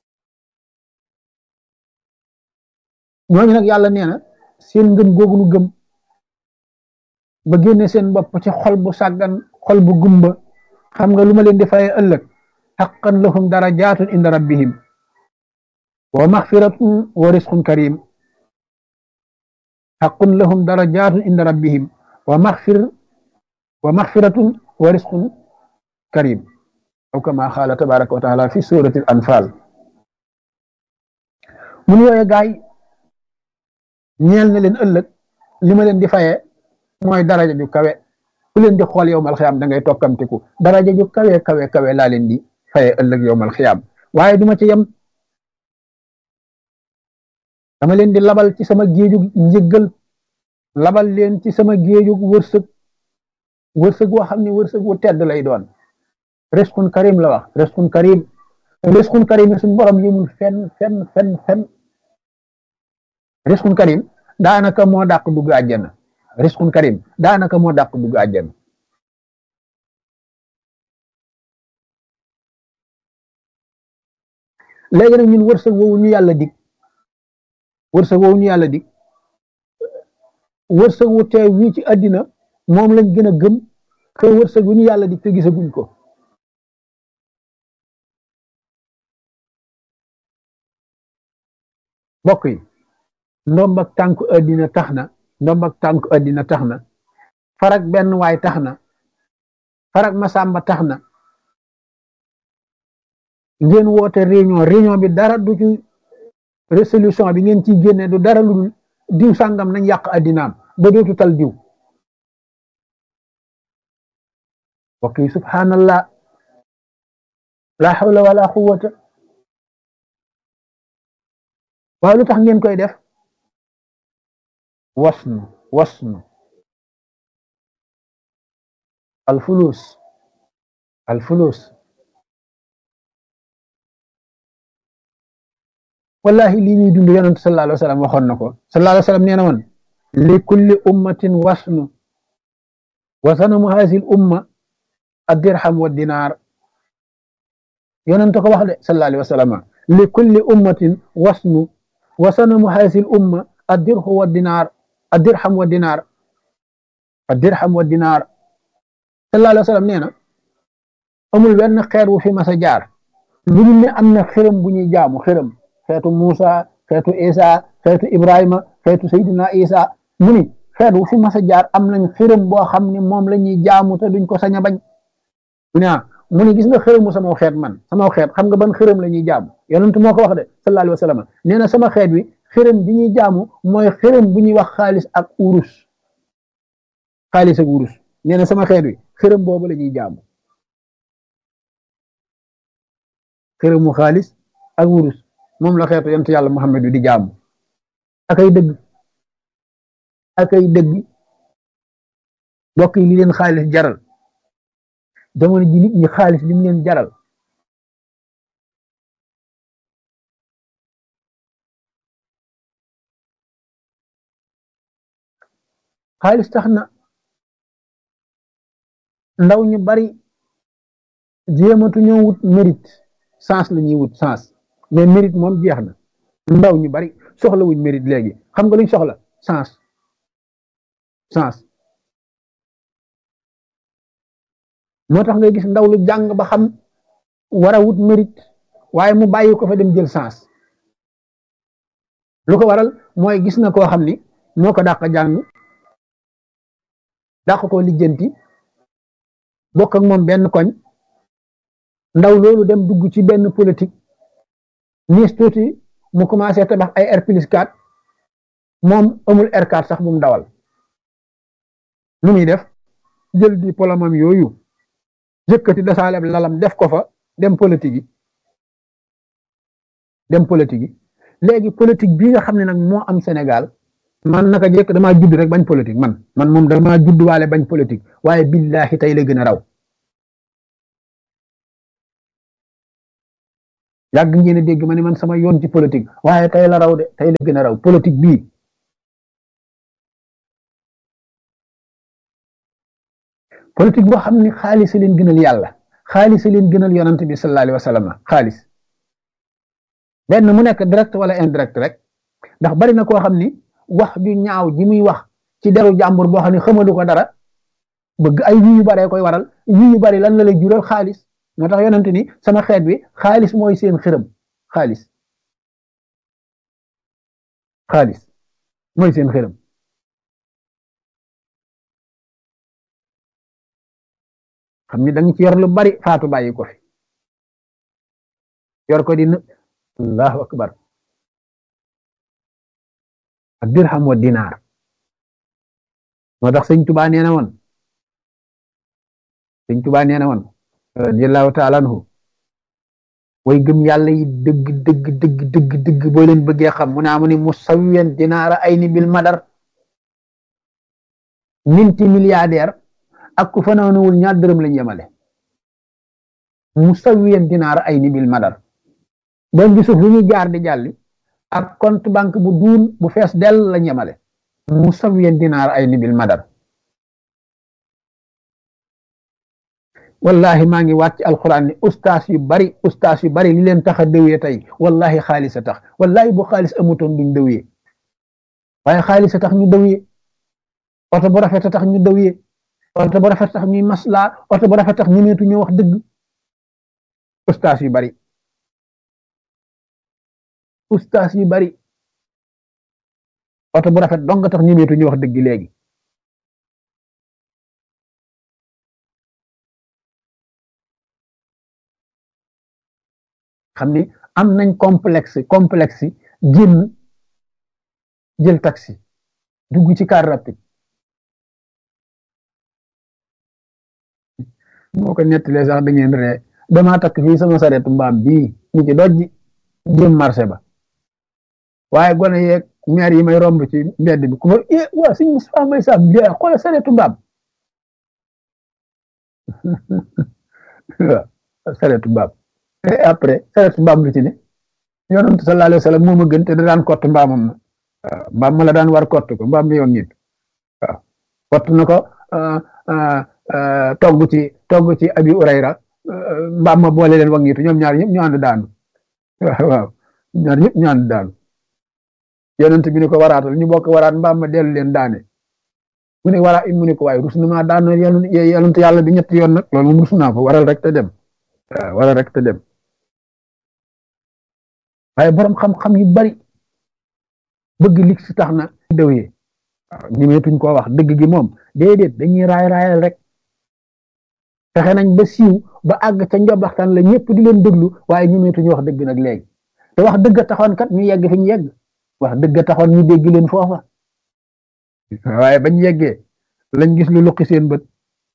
ñooñu nag yàlla nee na seen ngëm googu nu gëm ba génne seen bopp ci xol bu sàggan xol bu gumba xam nga lu ma leen di fayee ëllëg xaqan lahum darajaatun inda rabbihim wa maxfiratun wa risqun karim xaqun lahum darajaatun inda rabbihim wa maxfir wa maxfiratun wa risqun karim aw kama xaala tabaraka wa taala fi surati al anfal mun yooye gaay ñeel na leen ëllëg li ma leen di fayee mooy daraja ju kawe ku leen di xool yowmal xiyaam da ngay tokkamtiku daraja ju kawe kawe kawe laa leen di fayee ëllëg yowmal xiyaam waaye duma ci yem dama leen di labal ci sama géejug njëggal labal leen ci sama géejug wërsëg wërsëg woo xam ne wërsëg wu tedd lay doon risqun karim la wax risqun karim risqun karim suñu borom yëmul fenn fenn fenn fenn risqun karim daanaka moo dàq dugg àjjana risqun karim daanaka moo dàq dugg àjjana léegi nag ñun wërsëg woowu ñu yàlla dig wërsëg woowu ñu yàlla dig wërsëg wu teew wii ci àddina moom lañ gën a gëm que wërsëg wu ñu yàlla dig te gisaguñ ko mbokk yi ndomb ak tànku àddina tax na ndomb ak tànku àddina tax na farak benn waay tax na farak masamba tax na ngeen woote réunion réunion bi dara du ci résolution bi ngeen ciy génne du dara lu dul diw sàngam nañ yàq àddinaam ba dootu tal diw mbokk yi subhanallah la hawla wala quwwata waaw lu tax ngeen koy def wasnu wasnu alfulus alfulus wallahi lii ñuy dund yonent sallallahu alayhi wa sallam waxoon na ko sallallahu alayhi wa sallam nee na woon li kulli ummatin wasnu wa sanamu haazihil umma ad-dirham wa dinaar yonent ko wax de sallallahu alayhi wa sallam li kulli ummatin wasnu wa sanamu haazihil umma ad-dirhu wa dinaar ad-dirham wa dinaar ad-dirham wa dinaar sallallahu alayhi wa sallam nee na amul benn xeet wu fi mas a jaar lu ñu ne am na xërëm bu ñuy jaamu xërëm xeetu Muusa xeetu Isa xeetu Ibrahima xeetu Seydina Isa mu ni xeet wu fi mas a jaar am nañ xërëm boo xam ne moom la ñuy jaamu te duñ ko sañ a bañ mu ne ah mu ni gis nga xërëmu sama xeet man sama xeet xam nga ban xërëm la ñuy jaamu yonent moo ko wax de sallallahu alayhi wa sallam nee na sama xeet wi xërëm bi ñuy jaamu mooy xërëm bu ñuy wax xaalis ak urus xaalis ak urus nee na sama xeet wi xërëm boobu la ñuy jaamu xërëmu xaalis ak urus moom la xeetu yonent yàlla Muhammad wi di jaamu akay dëgg akay dëgg mbokk yi li leen xaalis jaral jamono ji nit ñi xaalis li mu leen jaral xaalis tax na ndaw ñu bari jéematu ñoo wut mérite sens la ñuy wut sens mais mérite moom jeex na ndaw ñu bari soxla wuñ mérite léegi xam nga luñ soxla sens sens moo tax ngay gis ndaw lu jàng ba xam war a wut mérite waaye mu bàyyi ko fa dem jël sens lu ko waral mooy gis na koo xam ni moo ko dàq jàng dàq ko lijjanti bokk ak moom benn koñ ndaw loolu dem dugg ci benn politique niis tuuti mu commencé tabax ay R plus quatre moom amul R quatre sax bu mu dawal lu muy def jël di diplôme yooyu yëkkati dasaaleb lalam def ko fa dem politique yi dem politique yi léegi politique bii nga xam ne nag moo am Sénégal man naka jekk damaa judd rek bañ politique man man moom damaa judd waale bañ politique waaye billahi tey la gën a raw yàgg ngeen a dégg ma ne man sama yoon ci politique waaye tey la raw de tey la gën a raw politique bii politique boo xam ne xaalis a leen gënal yàlla xaalis a leen gënal yonante bi sallallahu alayhi wa sallam xaalis benn mu nekk direct wala indirect rek ndax bari na koo xam ni wax ju ñaaw ji muy wax ci deru jàmbur boo xam ne xamalu ko dara bëgg ay yu yu baree koy waral yu yu bari lan la lay jural xaalis moo tax yonante ni sama xeet bi xaalis mooy seen xërëm xaalis xaalis mooy seen xërëm xam ni da nga ci yor lu bari faatu bàyyi ko fi yor ko di allahu akbar ak dirham wa dinaar moo tax sëñ Tuubaa nee na woon sëñ Tuubaa nee na woon radiyallahu taala anhu way gëm yàlla yi dëgg dëgg dëgg dëgg dëgg boo leen bëggee xam mu naa mu ni musawiyan dinaara ay ni bil madar minti milliardaire ak ku fanaanawul ñaar dërëm lañ yemale musawiyan dinaara ay ni bil madar boo gisul lu ñuy jaar di jàlli ak compte banque bu duun bu fees dell lañ yemale musawiyan dinaara ay ni bil madar wallahi maa ngi wàcc alquran ni ustaas yu bari ustaas yu bari li leen tax a dëwee tey wallahi xaalis a tax wallahi bu xaalis amutoon duñ dëwee waaye xaalis a tax ñu dëwee oto bu rafet a tax ñu dëwee oto bu rafet tax ñuy maslaa oto bu rafet tax ñu neetu ñu wax dëgg ustaas yu bari ustaas yu bari oto bu rafet dong tax ñu neetu ñu wax dëgg léegi xam ni am nañ complexe complexe génn jël taxi dugg ci car rapide moo ko nettalee sax da ngeen ree damaa takk fii sama sareetu mbaam bii ñu ci dojji jëm marché ba waaye gone yeeg maire yi may romb ci mbedd bi ku ma eh waa suñ Moustapha Mbaye Sam bi xoolal sareetu mbaam waaw sareetu mbaam et après sareetu mbaam lu ci ne yonent sallallahu alayhi wa sallam moo ma gën te da daan kott mbaamam na waaw mbaam ma la daan war kott ko mbaam mi yoon nit waaw kott na ko togg ci togg ci abi urayra mbaam ma boole leen wangitu ñoom ñaar ñëpp ñu ànd daanu waaw waaw ñaar ñëpp ñu ànd daanu yonent bi ne ko waraatal ñu bokk waraat mbaam ma dellu leen daane mu ne wara mu ne ko waaye rus na maa daan yonent yàlla bi ñetti yoon nag loolu moom rus naa ko waral rek te dem waaw waral rek te dem waaye borom xam-xam yu bari bëgg lig si tax na dëwee waaw ñemeetuñ koo wax dëgg gi moom déedéet dañuy raay raayal rek fexe nañ ba siiw ba àgg ca njobaxtaan la ñëpp di leen déglu waaye ñemeetuñu wax dëgg nag léegi te wax dëgg taxoon kat ñu yegg fi ñu yegg wax dëgg taxoon ñu dégg leen foofa waaye bañ yeggee lañ gis lu luqi seen bët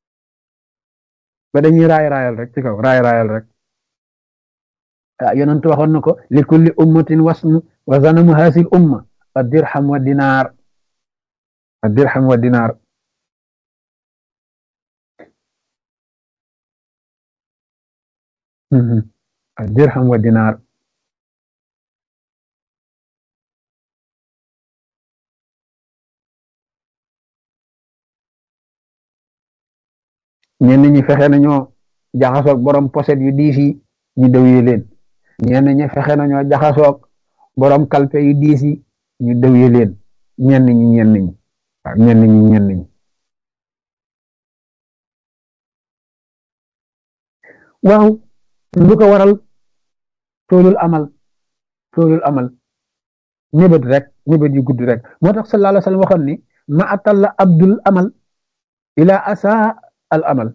ba dañuy raay raayal rek ci kaw raay raayal rek ah yonent waxoon na ko li kulli ummatin wasnu wa zanamu hasil umma ad dirham wa dinaar ad dirham wa dinaar ad dirham wa dinaar ñenn ñi fexe nañoo jaxasoog borom poset yu diis yi ñu dëwee leen ñenn ñi fexe nañoo jaxasoog borom kalpe yu diis yi ñu dëwee leen ñenn ñi ñenn ñi waaw ñenn ñi ñenn ñi waaw lu ko waral toolul amal toolul amal mébét rek mébét yu gudd rek moo tax sallallahu alayhi wa sallam waxoon ni ma atalla abdul amal ila asa al amal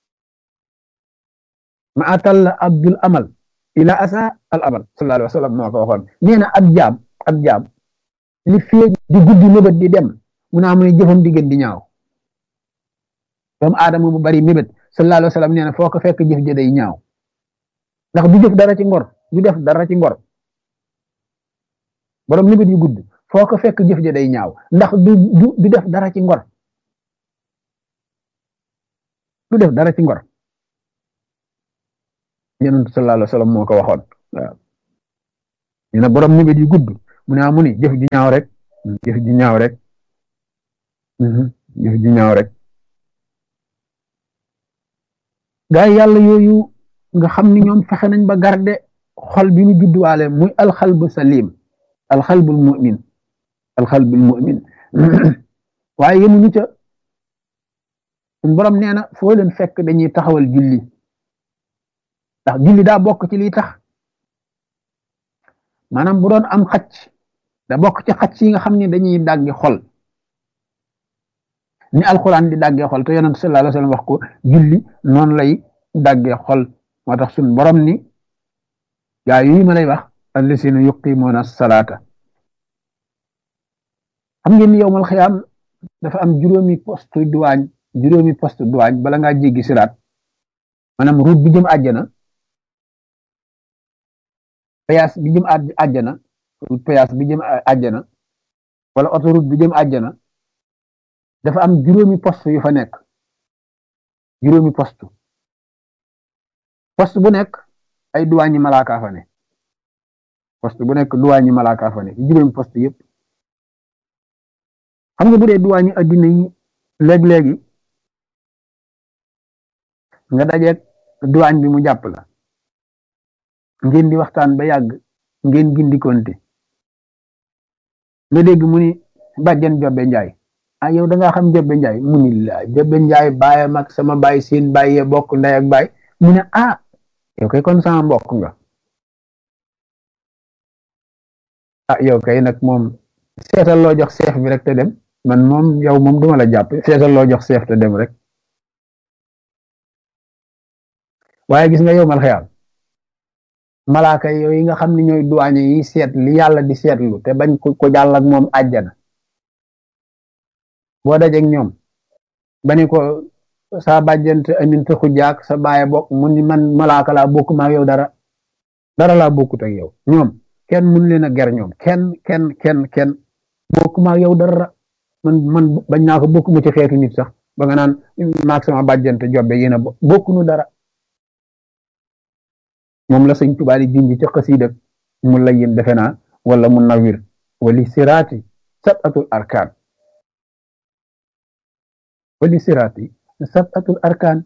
ma atalla abdul amal ila asa al amal sallallahu alayhi wa sallam moo ko waxoon nee na ab jaam ab jaam li fee di guddi mébét di dem mu naa mu ne jëfam di gën di ñaaw doomu aadama bu bari mébét sallallahu alayhi wa sallam nee na foo ko fekk jëf ja day ñaaw ndax du jëf dara ci ngor du def dara ci ngor borom mébét yu gudd foo ko fekk jëf ja day ñaaw ndax du du def dara ci ngor du def dara ci ngor yonent sallallahu alayhi wa sallam moo ko waxoon waaw nee na borom mébét yu gudd mu ne amu ni jëf ju ñaaw rek jëf ju ñaaw rek jëf ju ñaaw rek gaa yi yàlla yooyu nga xam ni ñoom fexe nañ ba garde xol bi ñu judduwaale muy alxalbu salim alxalbul mu'min alxalbul mu'min waaye yemuñu ca suñ borom nee na foo leen fekk dañuy taxawal julli ndax julli daa bokk ci liy tax maanaam bu doon am xacc da bokk ci xacc yi nga xam ne dañuy dàggi xol ni alxuraan di dàggee xol te yonent sallallahu alayhi wa sallam wax ko julli noonu lay dàggee xol moo tax suñ borom ni gaa yi ma lay wax allasina yuqimuuna salaata xam ngeen ni yowmal xiyaam dafa am juróomi poste duwaañ juróomi poste duwaañ bala ngaa jéggi siraat maanaam route bi jëm àjjana péage bi jëm àjjana route péage bi jëm àjjana wala autoroute bi jëm àjjana dafa am juróomi poste yu fa nekk juróomi poste poste bu nekk ay duwaañi malaaka fa ne poste bu nekk duwaañi malaaka fa ne juróomi poste yëpp xam nga bu dee duwaañi addina yi léeg-léegi nga dajeeg duwaañ bi mu jàpp la ngeen di waxtaan ba yàgg ngeen gindikonte nga dégg mu ni bàjjen Jobbe Njaay ah yow da ngaa xam Jobbe Njaay mu ni la Jobbe Njaay baayam ak sama baay seen baay yee bokk ndey ak baay mu ne ah yow kay kon sama mbokk nga ah yow kay nag moom seetal loo jox seef bi rek te dem man moom yow moom duma la jàpp seetal loo jox seef te dem rek waaye gis nga yow mal xeyaal malaaka yooyu nga xam ne ñooy duwaañe yi seet li yàlla di seetlu te bañ ko ko jàll ak moom àjjana boo dajeeg ñoom ba ni ko saa bàjjante aminte xujaak sa baaye bokk mu ni man malaaka laa bokkuma ak yow dara dara laa bokkut ak yow ñoom kenn mun leen a ger ñoom kenn kenn kenn kenn bokkuma ak yow dara man man bañ naa ko bokkuma ci xeetu nit sax ba nga naan maag sama bàjjante Jobbe yéen a bokkunu dara moom la sëñ Tuubaa di junj ci xasiida mu layyin defe naa wala mu nawir wali siraati sabatul arkaan wali siraati sabatul arkaan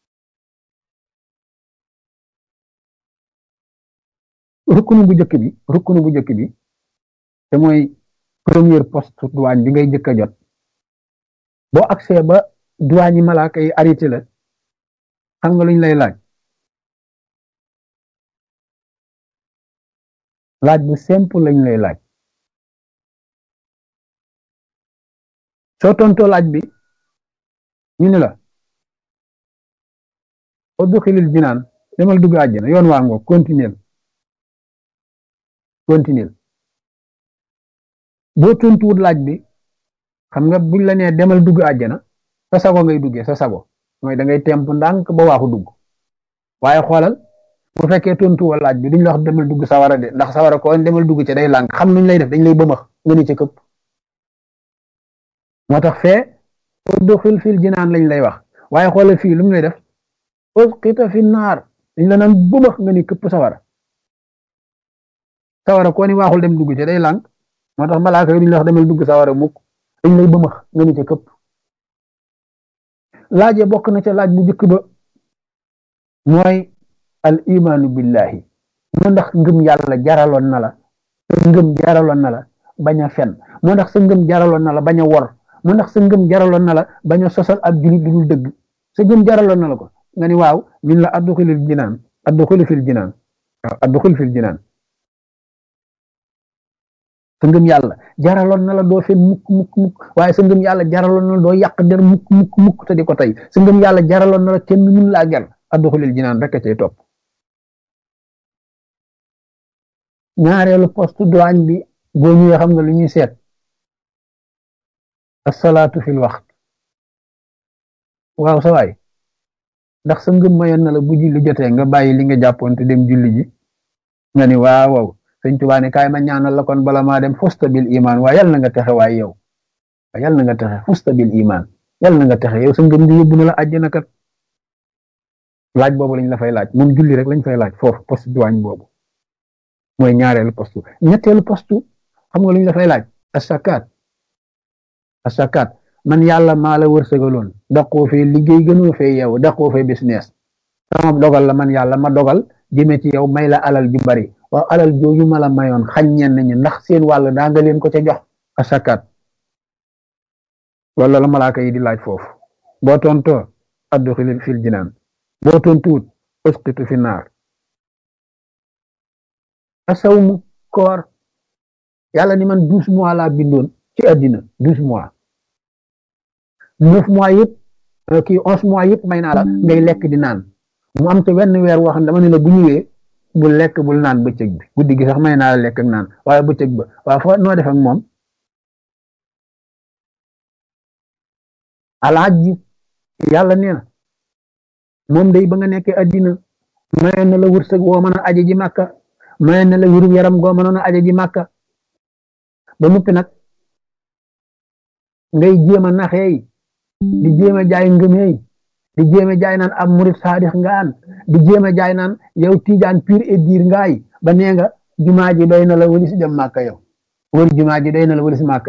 rukkunu bu njëkk bi rukkunu bu njëkk bi te mooy première poste douane bi ngay njëkk a jot boo accès ba douane yi malaaka yi arrêté la xam nga luñ lay laaj laaj bu simple lañ lay laaj soo tontoo laaj bi ñu ne la udxilil jinaan demal dugg àjjana yoon waa ngoo continuer continuer boo tontuwut laaj bi xam nga buñ la nee demal dugg àjjana sa sago ngay duggee sa sago mooy da ngay temp ndànk ba waaxu dugg waaye xoolal bu fekkee tontuwoo laaj bi duñ la wax demal dugg sawara de ndax sawara ko demal dugg ca day lànk xam nuñ lay def dañ lay bëmax nga ni ca këpp moo tax fee udxil fil jinaan lañ lay wax waaye xoolal fii lu mu lay def usqita fi naar dañ la naan bëmax nga ni këpp sawara sawara koo ni waaxul dem dugg ca day lànk moo tax malaaka yi duñ la wax demal dugg sawara mukk dañ lay bëmax nga ni ca këpp laaje bokk na ca laaj bu njëkk ba mooy al imaanu billahi moo ndax ngëm yàlla jaraloon na la sa ngëm jaraloon na la bañ a fen moo ndax sa ngëm jaraloon na la bañ a wor moo ndax sa ngëm jaraloon na la bañ a sosal ab julit du dul dëgg sa ngëm jaraloon na la ko nga ni waaw min la adduxilil jinaan adduxili fil jinaan waaw adduxil fil jinaan sa ngëm yàlla jaraloon na la doo fen mukk mukk mukk waaye sa ngëm yàlla jaraloon na la doo yàq der mukk mukk mukk te di ko tey sa ngëm yàlla jaraloon na la kenn mun laa ger adduxilil jinaan rek a cay topp ñaareelu poste douane bi boo ñëwee xam nga lu ñuy seet asalaatu fil waxt waaw sa waay ndax sa ngëm mayoon na la bu julli jotee nga bàyyi li nga jàppoon te dem julli ji nga ni waaw waaw sëñ Tuubaa ne kaay ma ñaanal la kon bala maa dem fusta bil iman waaye yal na nga texe waaye yow yal na nga texe fusta bil iman yal na nga texe yow sa ngëm gi yóbbu na la àjjana kat laaj boobu lañ la fay laaj moom julli rek lañ fay laaj foofu poste douane boobu mooy ñaareelu postu ñetteelu postu xam nga lu ñu dafay laaj asakaat asakaat man yàlla maa la wërsëgaloon daqoo fee liggéey gënoo fee yow daqoo fee business sama dogal la man yàlla ma dogal jëme ci yow may la alal ju bari waaw alal jooju ma la mayoon xañ ñenn ñi ndax seen wàll daa nga leen ko ca jox asakaat loolu la malaaka yi di laaj foofu boo tontoo adduxil fil jinaan boo tontuwut usqitu fi naar asawmu koor yàlla ni man douze mois laa bindoon ci àddina douze mois neuf mois yëpp kii onze mois yëpp may naa la ngay lekk di naan mu am te wenn weer woo xam ne dama ne la bu ñëwee bul lekk bul naan bëccëg bi guddi gi sax may naa la lekk ak naan waaye bëccëg ba waaye foo noo def ak moom alaaj yàlla nee na moom day ba nga nekkee àddina mayoon na la wërsëg woo mën a aje ji màkka mayoon na la wéru yaram goo mënoon a aje ji màkka ba noppi nag ngay jéem a naxeey di jéem a jaay ngëmeey di jéem a jaay naan ab murit saadix ngaan di jéem a jaay naan yow tiijaan pur et dur ngaay ba nee nga jumaa ji doy na la wëlis dem màkka yow wër jumaa ji doy na la wëlis màkka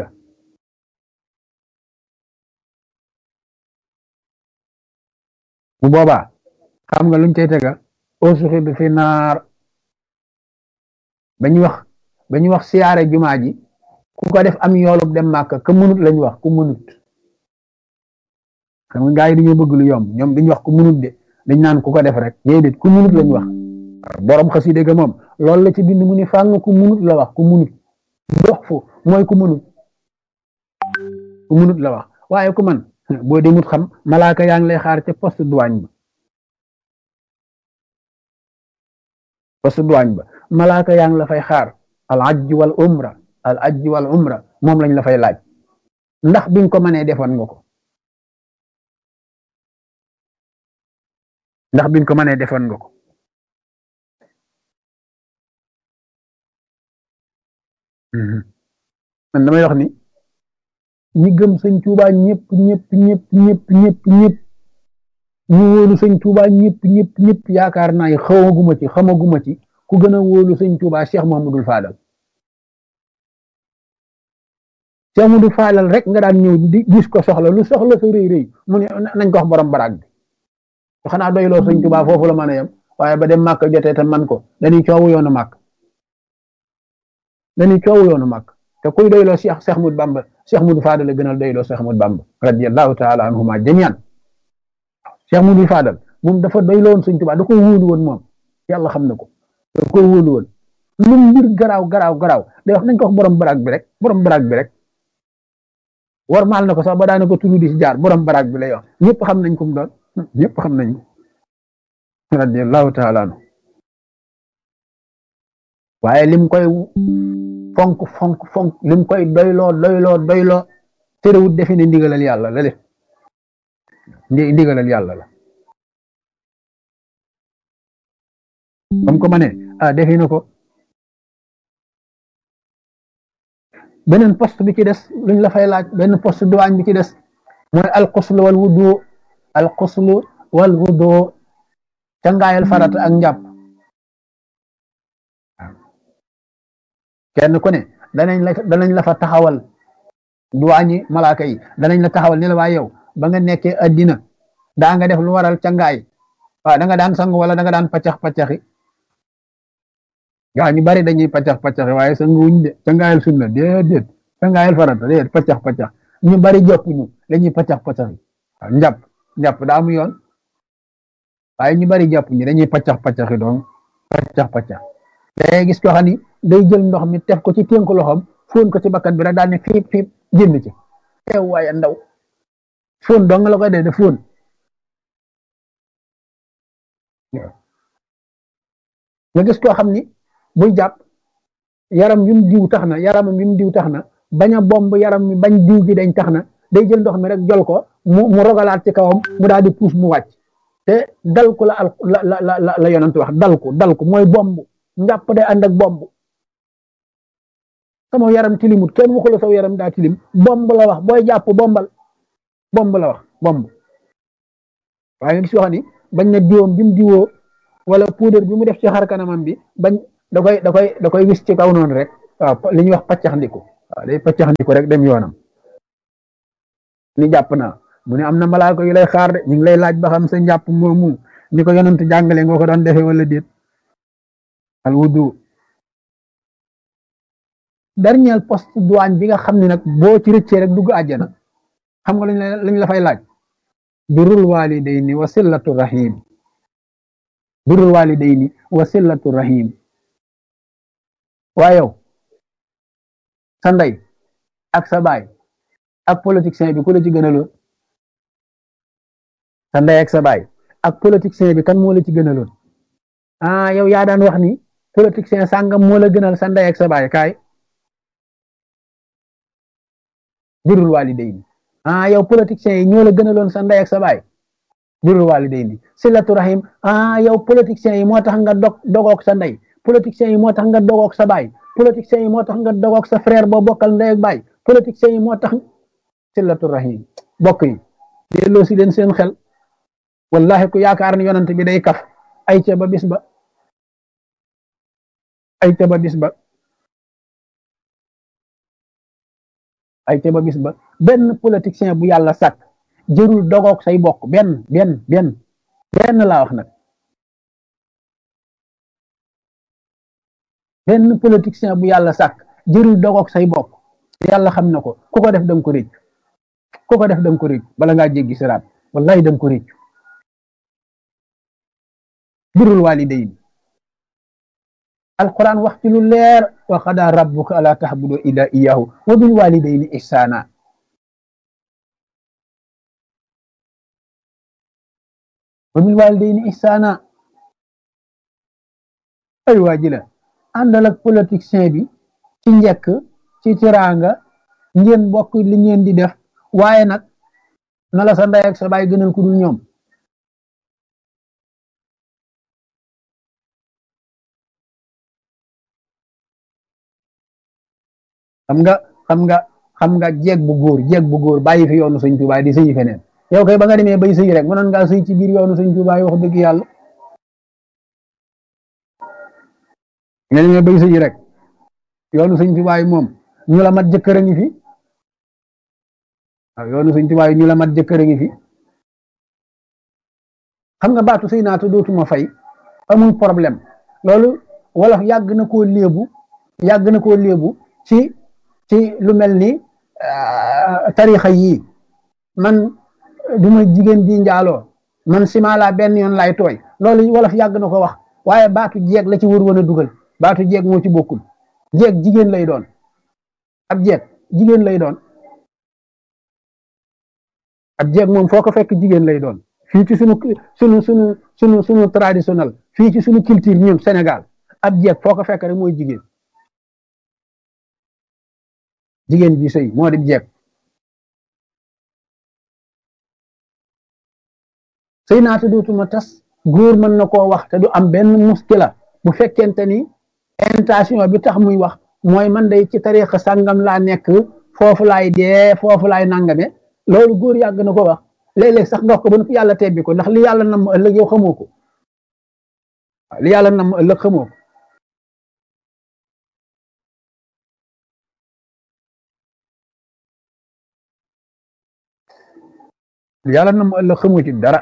bu boobaa xam nga luñ cay tega ausuxi bi fi naar ba ñu wax ba ñu wax siyaare jumaa ji ku ko def am yoolub dem màkka ka munut lañ wax ku munut xam nga gaa yi dañoo bëgg lu yomb ñoom duñ wax ku munut de dañ naan ku ko def rek déedéet ku munut lañ wax borom xasida ga moom loolu la ci bind mu ni fàng ku munut la wax ku munut dox fu mooy ku munut ku munut la wax waaye ku man boo demut xam malaaka yaa ngi lay xaar ca poste douane ba poste douane ba malaaka yaa ngi la fay xaar al ajj wal umra al ajj wal umra moom lañ la fay laaj ndax bi nga ko mënee defoon nga ko ndax bi nga ko mënee defoon nga ko man damay wax ni ñi gëm sëñ Tuubaa ñëpp ñëpp ñëpp ñëpp ñëpp ñëpp ñu wóolu sëñ Tuubaa ñëpp ñëpp ñëpp yaakaar naa yi xawaguma ci xamaguma ci ku gën a wóolu sëñ Tuubaa Cheikh Mamadou Fadal Cheikh Mamadou Fadal rek nga daan ñëw di gis ko soxla lu soxla sa rëy rëy mu ne nañ ko wax borom baraag bi xanaa doyloo sëñ Tuubaa foofu la mën a yem waaye ba dem màkk jotee te man ko dañuy coowu yoonu màkk dañuy coowu yoonu màkk te kuy doyloo Cheikh Cheikh Ahmadou Bamba Cheikh Ahmadou Fadal la gënal doyloo Cheikh Ahmadou Bamba radiyallahu taala anhuma jamian Cheikh Ahmadou Fadal moom dafa doyloo woon sëñ Tuubaa da ko wóolu woon moom yàlla xam na ko da ko wóolu woon lu mbir garaaw garaaw garaaw day wax nañ ko wax borom baraag bi rek borom baraag bi rek war maal na ko sax ba daana ko tudd di si jaar borom baraag bi lay wax ñëpp xam nañ ko mu doon ñëpp xam nañ radiyallahu taala anhu waaye lim koy fonk fonk fonk lim koy doyloo doyloo doyloo terewut defe ne ndigalal yàlla la def ndigalal yàlla la bam ko ma ne ah defe na ko beneen poste bi ci des luñ la fay laaj benn poste douane bi ci des mooy alxuslu wal wudu alxuslu wal wudu cangaayal farata ak njàpp kenn ku ne danañ la danañ la fa taxawal duwaañi malaaka yi danañ la taxawal ni la waa yow ba nga nekkee addina daa nga def lu waral cangaay waaw da nga daan sang wala da nga daan paccax paccaxi gaa ñu bari dañuy paccax paccaxi waaye sanguwuñ de cangaayal sunna déedéet cangaayal farata déedéet paccax paccax ñu bari joppuñu dañuy paccax paccaxi waaw njàpp njàpp daa mu yoon waaye ñu bari joppuñu dañuy paccax paccaxi donc paccax paccax day gis ko xam ni day jël ndox mi teg ko ci tënk loxoom fóon ko ci bakkan bi rek daal ne fiip fiip génn ci teew waaye ndaw fóon dong la koy dee de fóon nga gis koo xam ni buy jàpp yaram yu mu diw tax na yaramam yu mu diw tax na bañ a bomb yaram mi bañ diw gi dañ tax na day jël ndox mi rek jol ko mu mu rogalaat ci kawam mu daal di puus mu wàcc te dal ko la al la la la la yonent wax dal ko dal ko mooy bomb njàpp day ànd ak bomb sama yaram tilimut kenn waxula saw yaram daa tilim bomb la wax booy jàpp bombal bomb la wax bomb waaye nga gis wax ni bañ na diwoom bi mu diwoo wala poudre bi mu def ci xar kanamam bi bañ da koy da koy da koy wis ci kaw noonu rek waaw li ñuy wax paccaxndiku waaw day paccaxndiku rek dem yoonam ni jàpp naa mu ne am na malaaka yu lay xaar de ñu ngi lay laaj ba xam sa njàpp moomu ni ko yonent jàngale nga ko doon defee wala déet al wudu dernier poste douane bi nga xam ne nag boo ci rëccee rek dugg àjjana xam nga lañ la lañ la fay laaj birrul walidayni wa sillatu rahim birrul walidayni wa sillatu rahim waa yow sa ndey ak sa baay ak politicien bi ku la ci gënaloon sa ndey ak sa baay ak politicien bi kan moo la ci gënaloon ah yow yaa daan wax ni politicien sàngam moo la gënal sa ndey ak sa baay kaay birrul walidayni ah yow politiciens yi ñoo la gënaloon sa ndey ak sa baay birrul walidayni silatu rahim ah yow politiciens yi moo tax nga dog dogook sa ndey politiciens yi moo tax nga dogook sa baay politiciens yi moo tax nga dogook sa frère boo bokkal ndey ak baay politiciens yi moo tax silatu rahim bokk yi delloo si leen seen xel wallahi ku yaakaar ni yonent bi day kaf ay ca ba bis ba ay ca ba bis ba ay ca ba bis ba benn politicien bu yàlla sàkk jërul dogook say bokk benn benn benn benn laa wax nag benn politicien bu yàlla sàkk jërul dogook say bokk yàlla xam na ko ku ko def danga ko réccu ku ko def danga ko réccu bala ngaa jéggi siraat wallahi danga ko réccu birrul walidayni alquran wax ci lu leer wa qadaa rabbuka alaa ta'budu illaa iyyaahu wa bil walidayni ihsaana wa bil walidayni ihsaana ay waa ji la àndal ak politicien bi ci njëkk ci tiraanga ngeen bokk li ngeen di def waaye nag na la sa ndey ak sa baay gënal ku dul ñoom xam nga xam nga xam nga jeeg bu góor jeeg bu góor bàyyi fi yoonu sëñ Tuubaa di sëyi feneen yow kay ba nga demee bay sëyi rek mënoon ngaa sëy ci biir yoonu sëñ Tuubaa wax dëgg yàlla nga demee bay sëyi rek yoonu sëñ Tuubaa moom ñu la mat jëkkër a ngi fi waaw yoonu sëñ Tuubaa ñu la mat jëkkër a ngi fi xam nga baatu sëy naatu dootuma fay amul problème loolu wolof yàgg na koo léebu yàgg na koo léebu ci ci lu mel ni tarixa yii man duma jigéen di njaaloo man simala benn yoon lay tooy loolu wolof yàgg na ko wax waaye baatu jeeg la ci wër woon a dugal baatu jeeg moo ci bokkul jeeg jigéen lay doon ab jeeg jigéen lay doon ab jeeg moom foo ko fekk jigéen lay doon fii ci sunu sunu sunu sunu sunu traditionnel fii ci sunu culture ñun Sénégal ab jeeg foo ko fekk rek mooy jigéen jigéen ji sëy moo di jeeg sëy naata dootuma tas góor mën na koo wax te du am benn muskila bu fekkente ni intention bi tax muy wax mooy man day ci tariixa sàngam laa nekk foofu laay dee foofu laay nangame loolu góor yàgg na ko wax léeg-léeg sax ndox ko ba nu yàlla tebbi ko ndax li yàlla nam ëllëg yow xamoo ko li yàlla nam ëllëg xamoo ko li yàlla nam ëllëg xamoo ci dara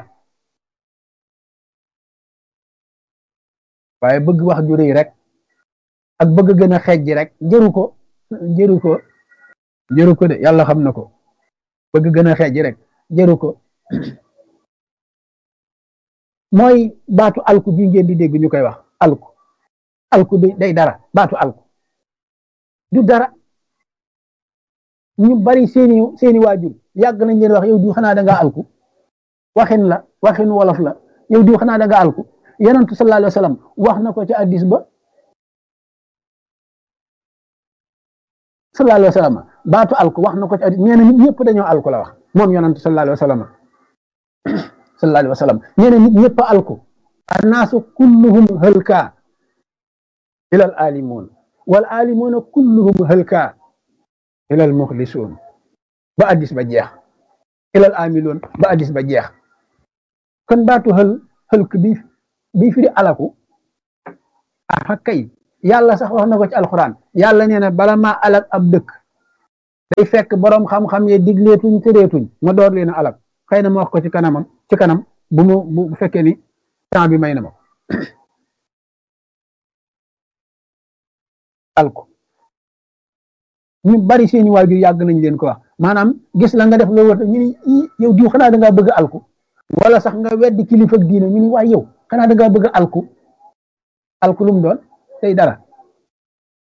waaye bëgg wax ju rëy rek ak bëgg gën a xeej ji rek jëru ko jëru ko jëru ko de yàlla xam na ko bëgg gën a xeej ji rek jëru ko mooy baatu alku bi ngeen di dégg ñu koy wax alku alku bi day dara baatu alku du dara ñu bari seeni seeni waajur yàgg nañ leen wax yow diw xanaa da nga alku waxin la waxin wolof la yow diw xanaa da nga alku yonent sallallahu alayhi wa sallam wax na ko ci hadiis ba sallallahu alayhi wa sallam baatu alku wax na ko ci hadiis nee na nit ñëpp dañoo alku la wax moom yonent sallallahu alayhi wa sallam sallallahu alayhi wa sallam nee na nit ñëpp alku annaasu kulluhum halka ila al alimun wal alimuuna kulluhum halka ila al muxlisuun ba hadiis ba jeex ila al amiluun ba hadiis ba jeex kon baatu hël hëlk bi bi firi alaku ah kay yàlla sax wax na ko ci alxuraan yàlla nee na bala maa alak ab dëkk day fekk boroom xam-xam ye digleetuñ tëreetuñ ma door leen a alak xëy na ma wax ko ci kanamam ci kanam bu mu bu fekkee ni temps bi may na ma alko ñu bari seeni waajur yàgg nañ leen ko wax maanaam gis la nga def loolu war ñu ni yow diw xanaa da ngaa bëgg alku wala sax nga weddi kilifa ak diine ñu ni waay yow xanaa da ngaa bëgg alku alku lu mu doon tey dara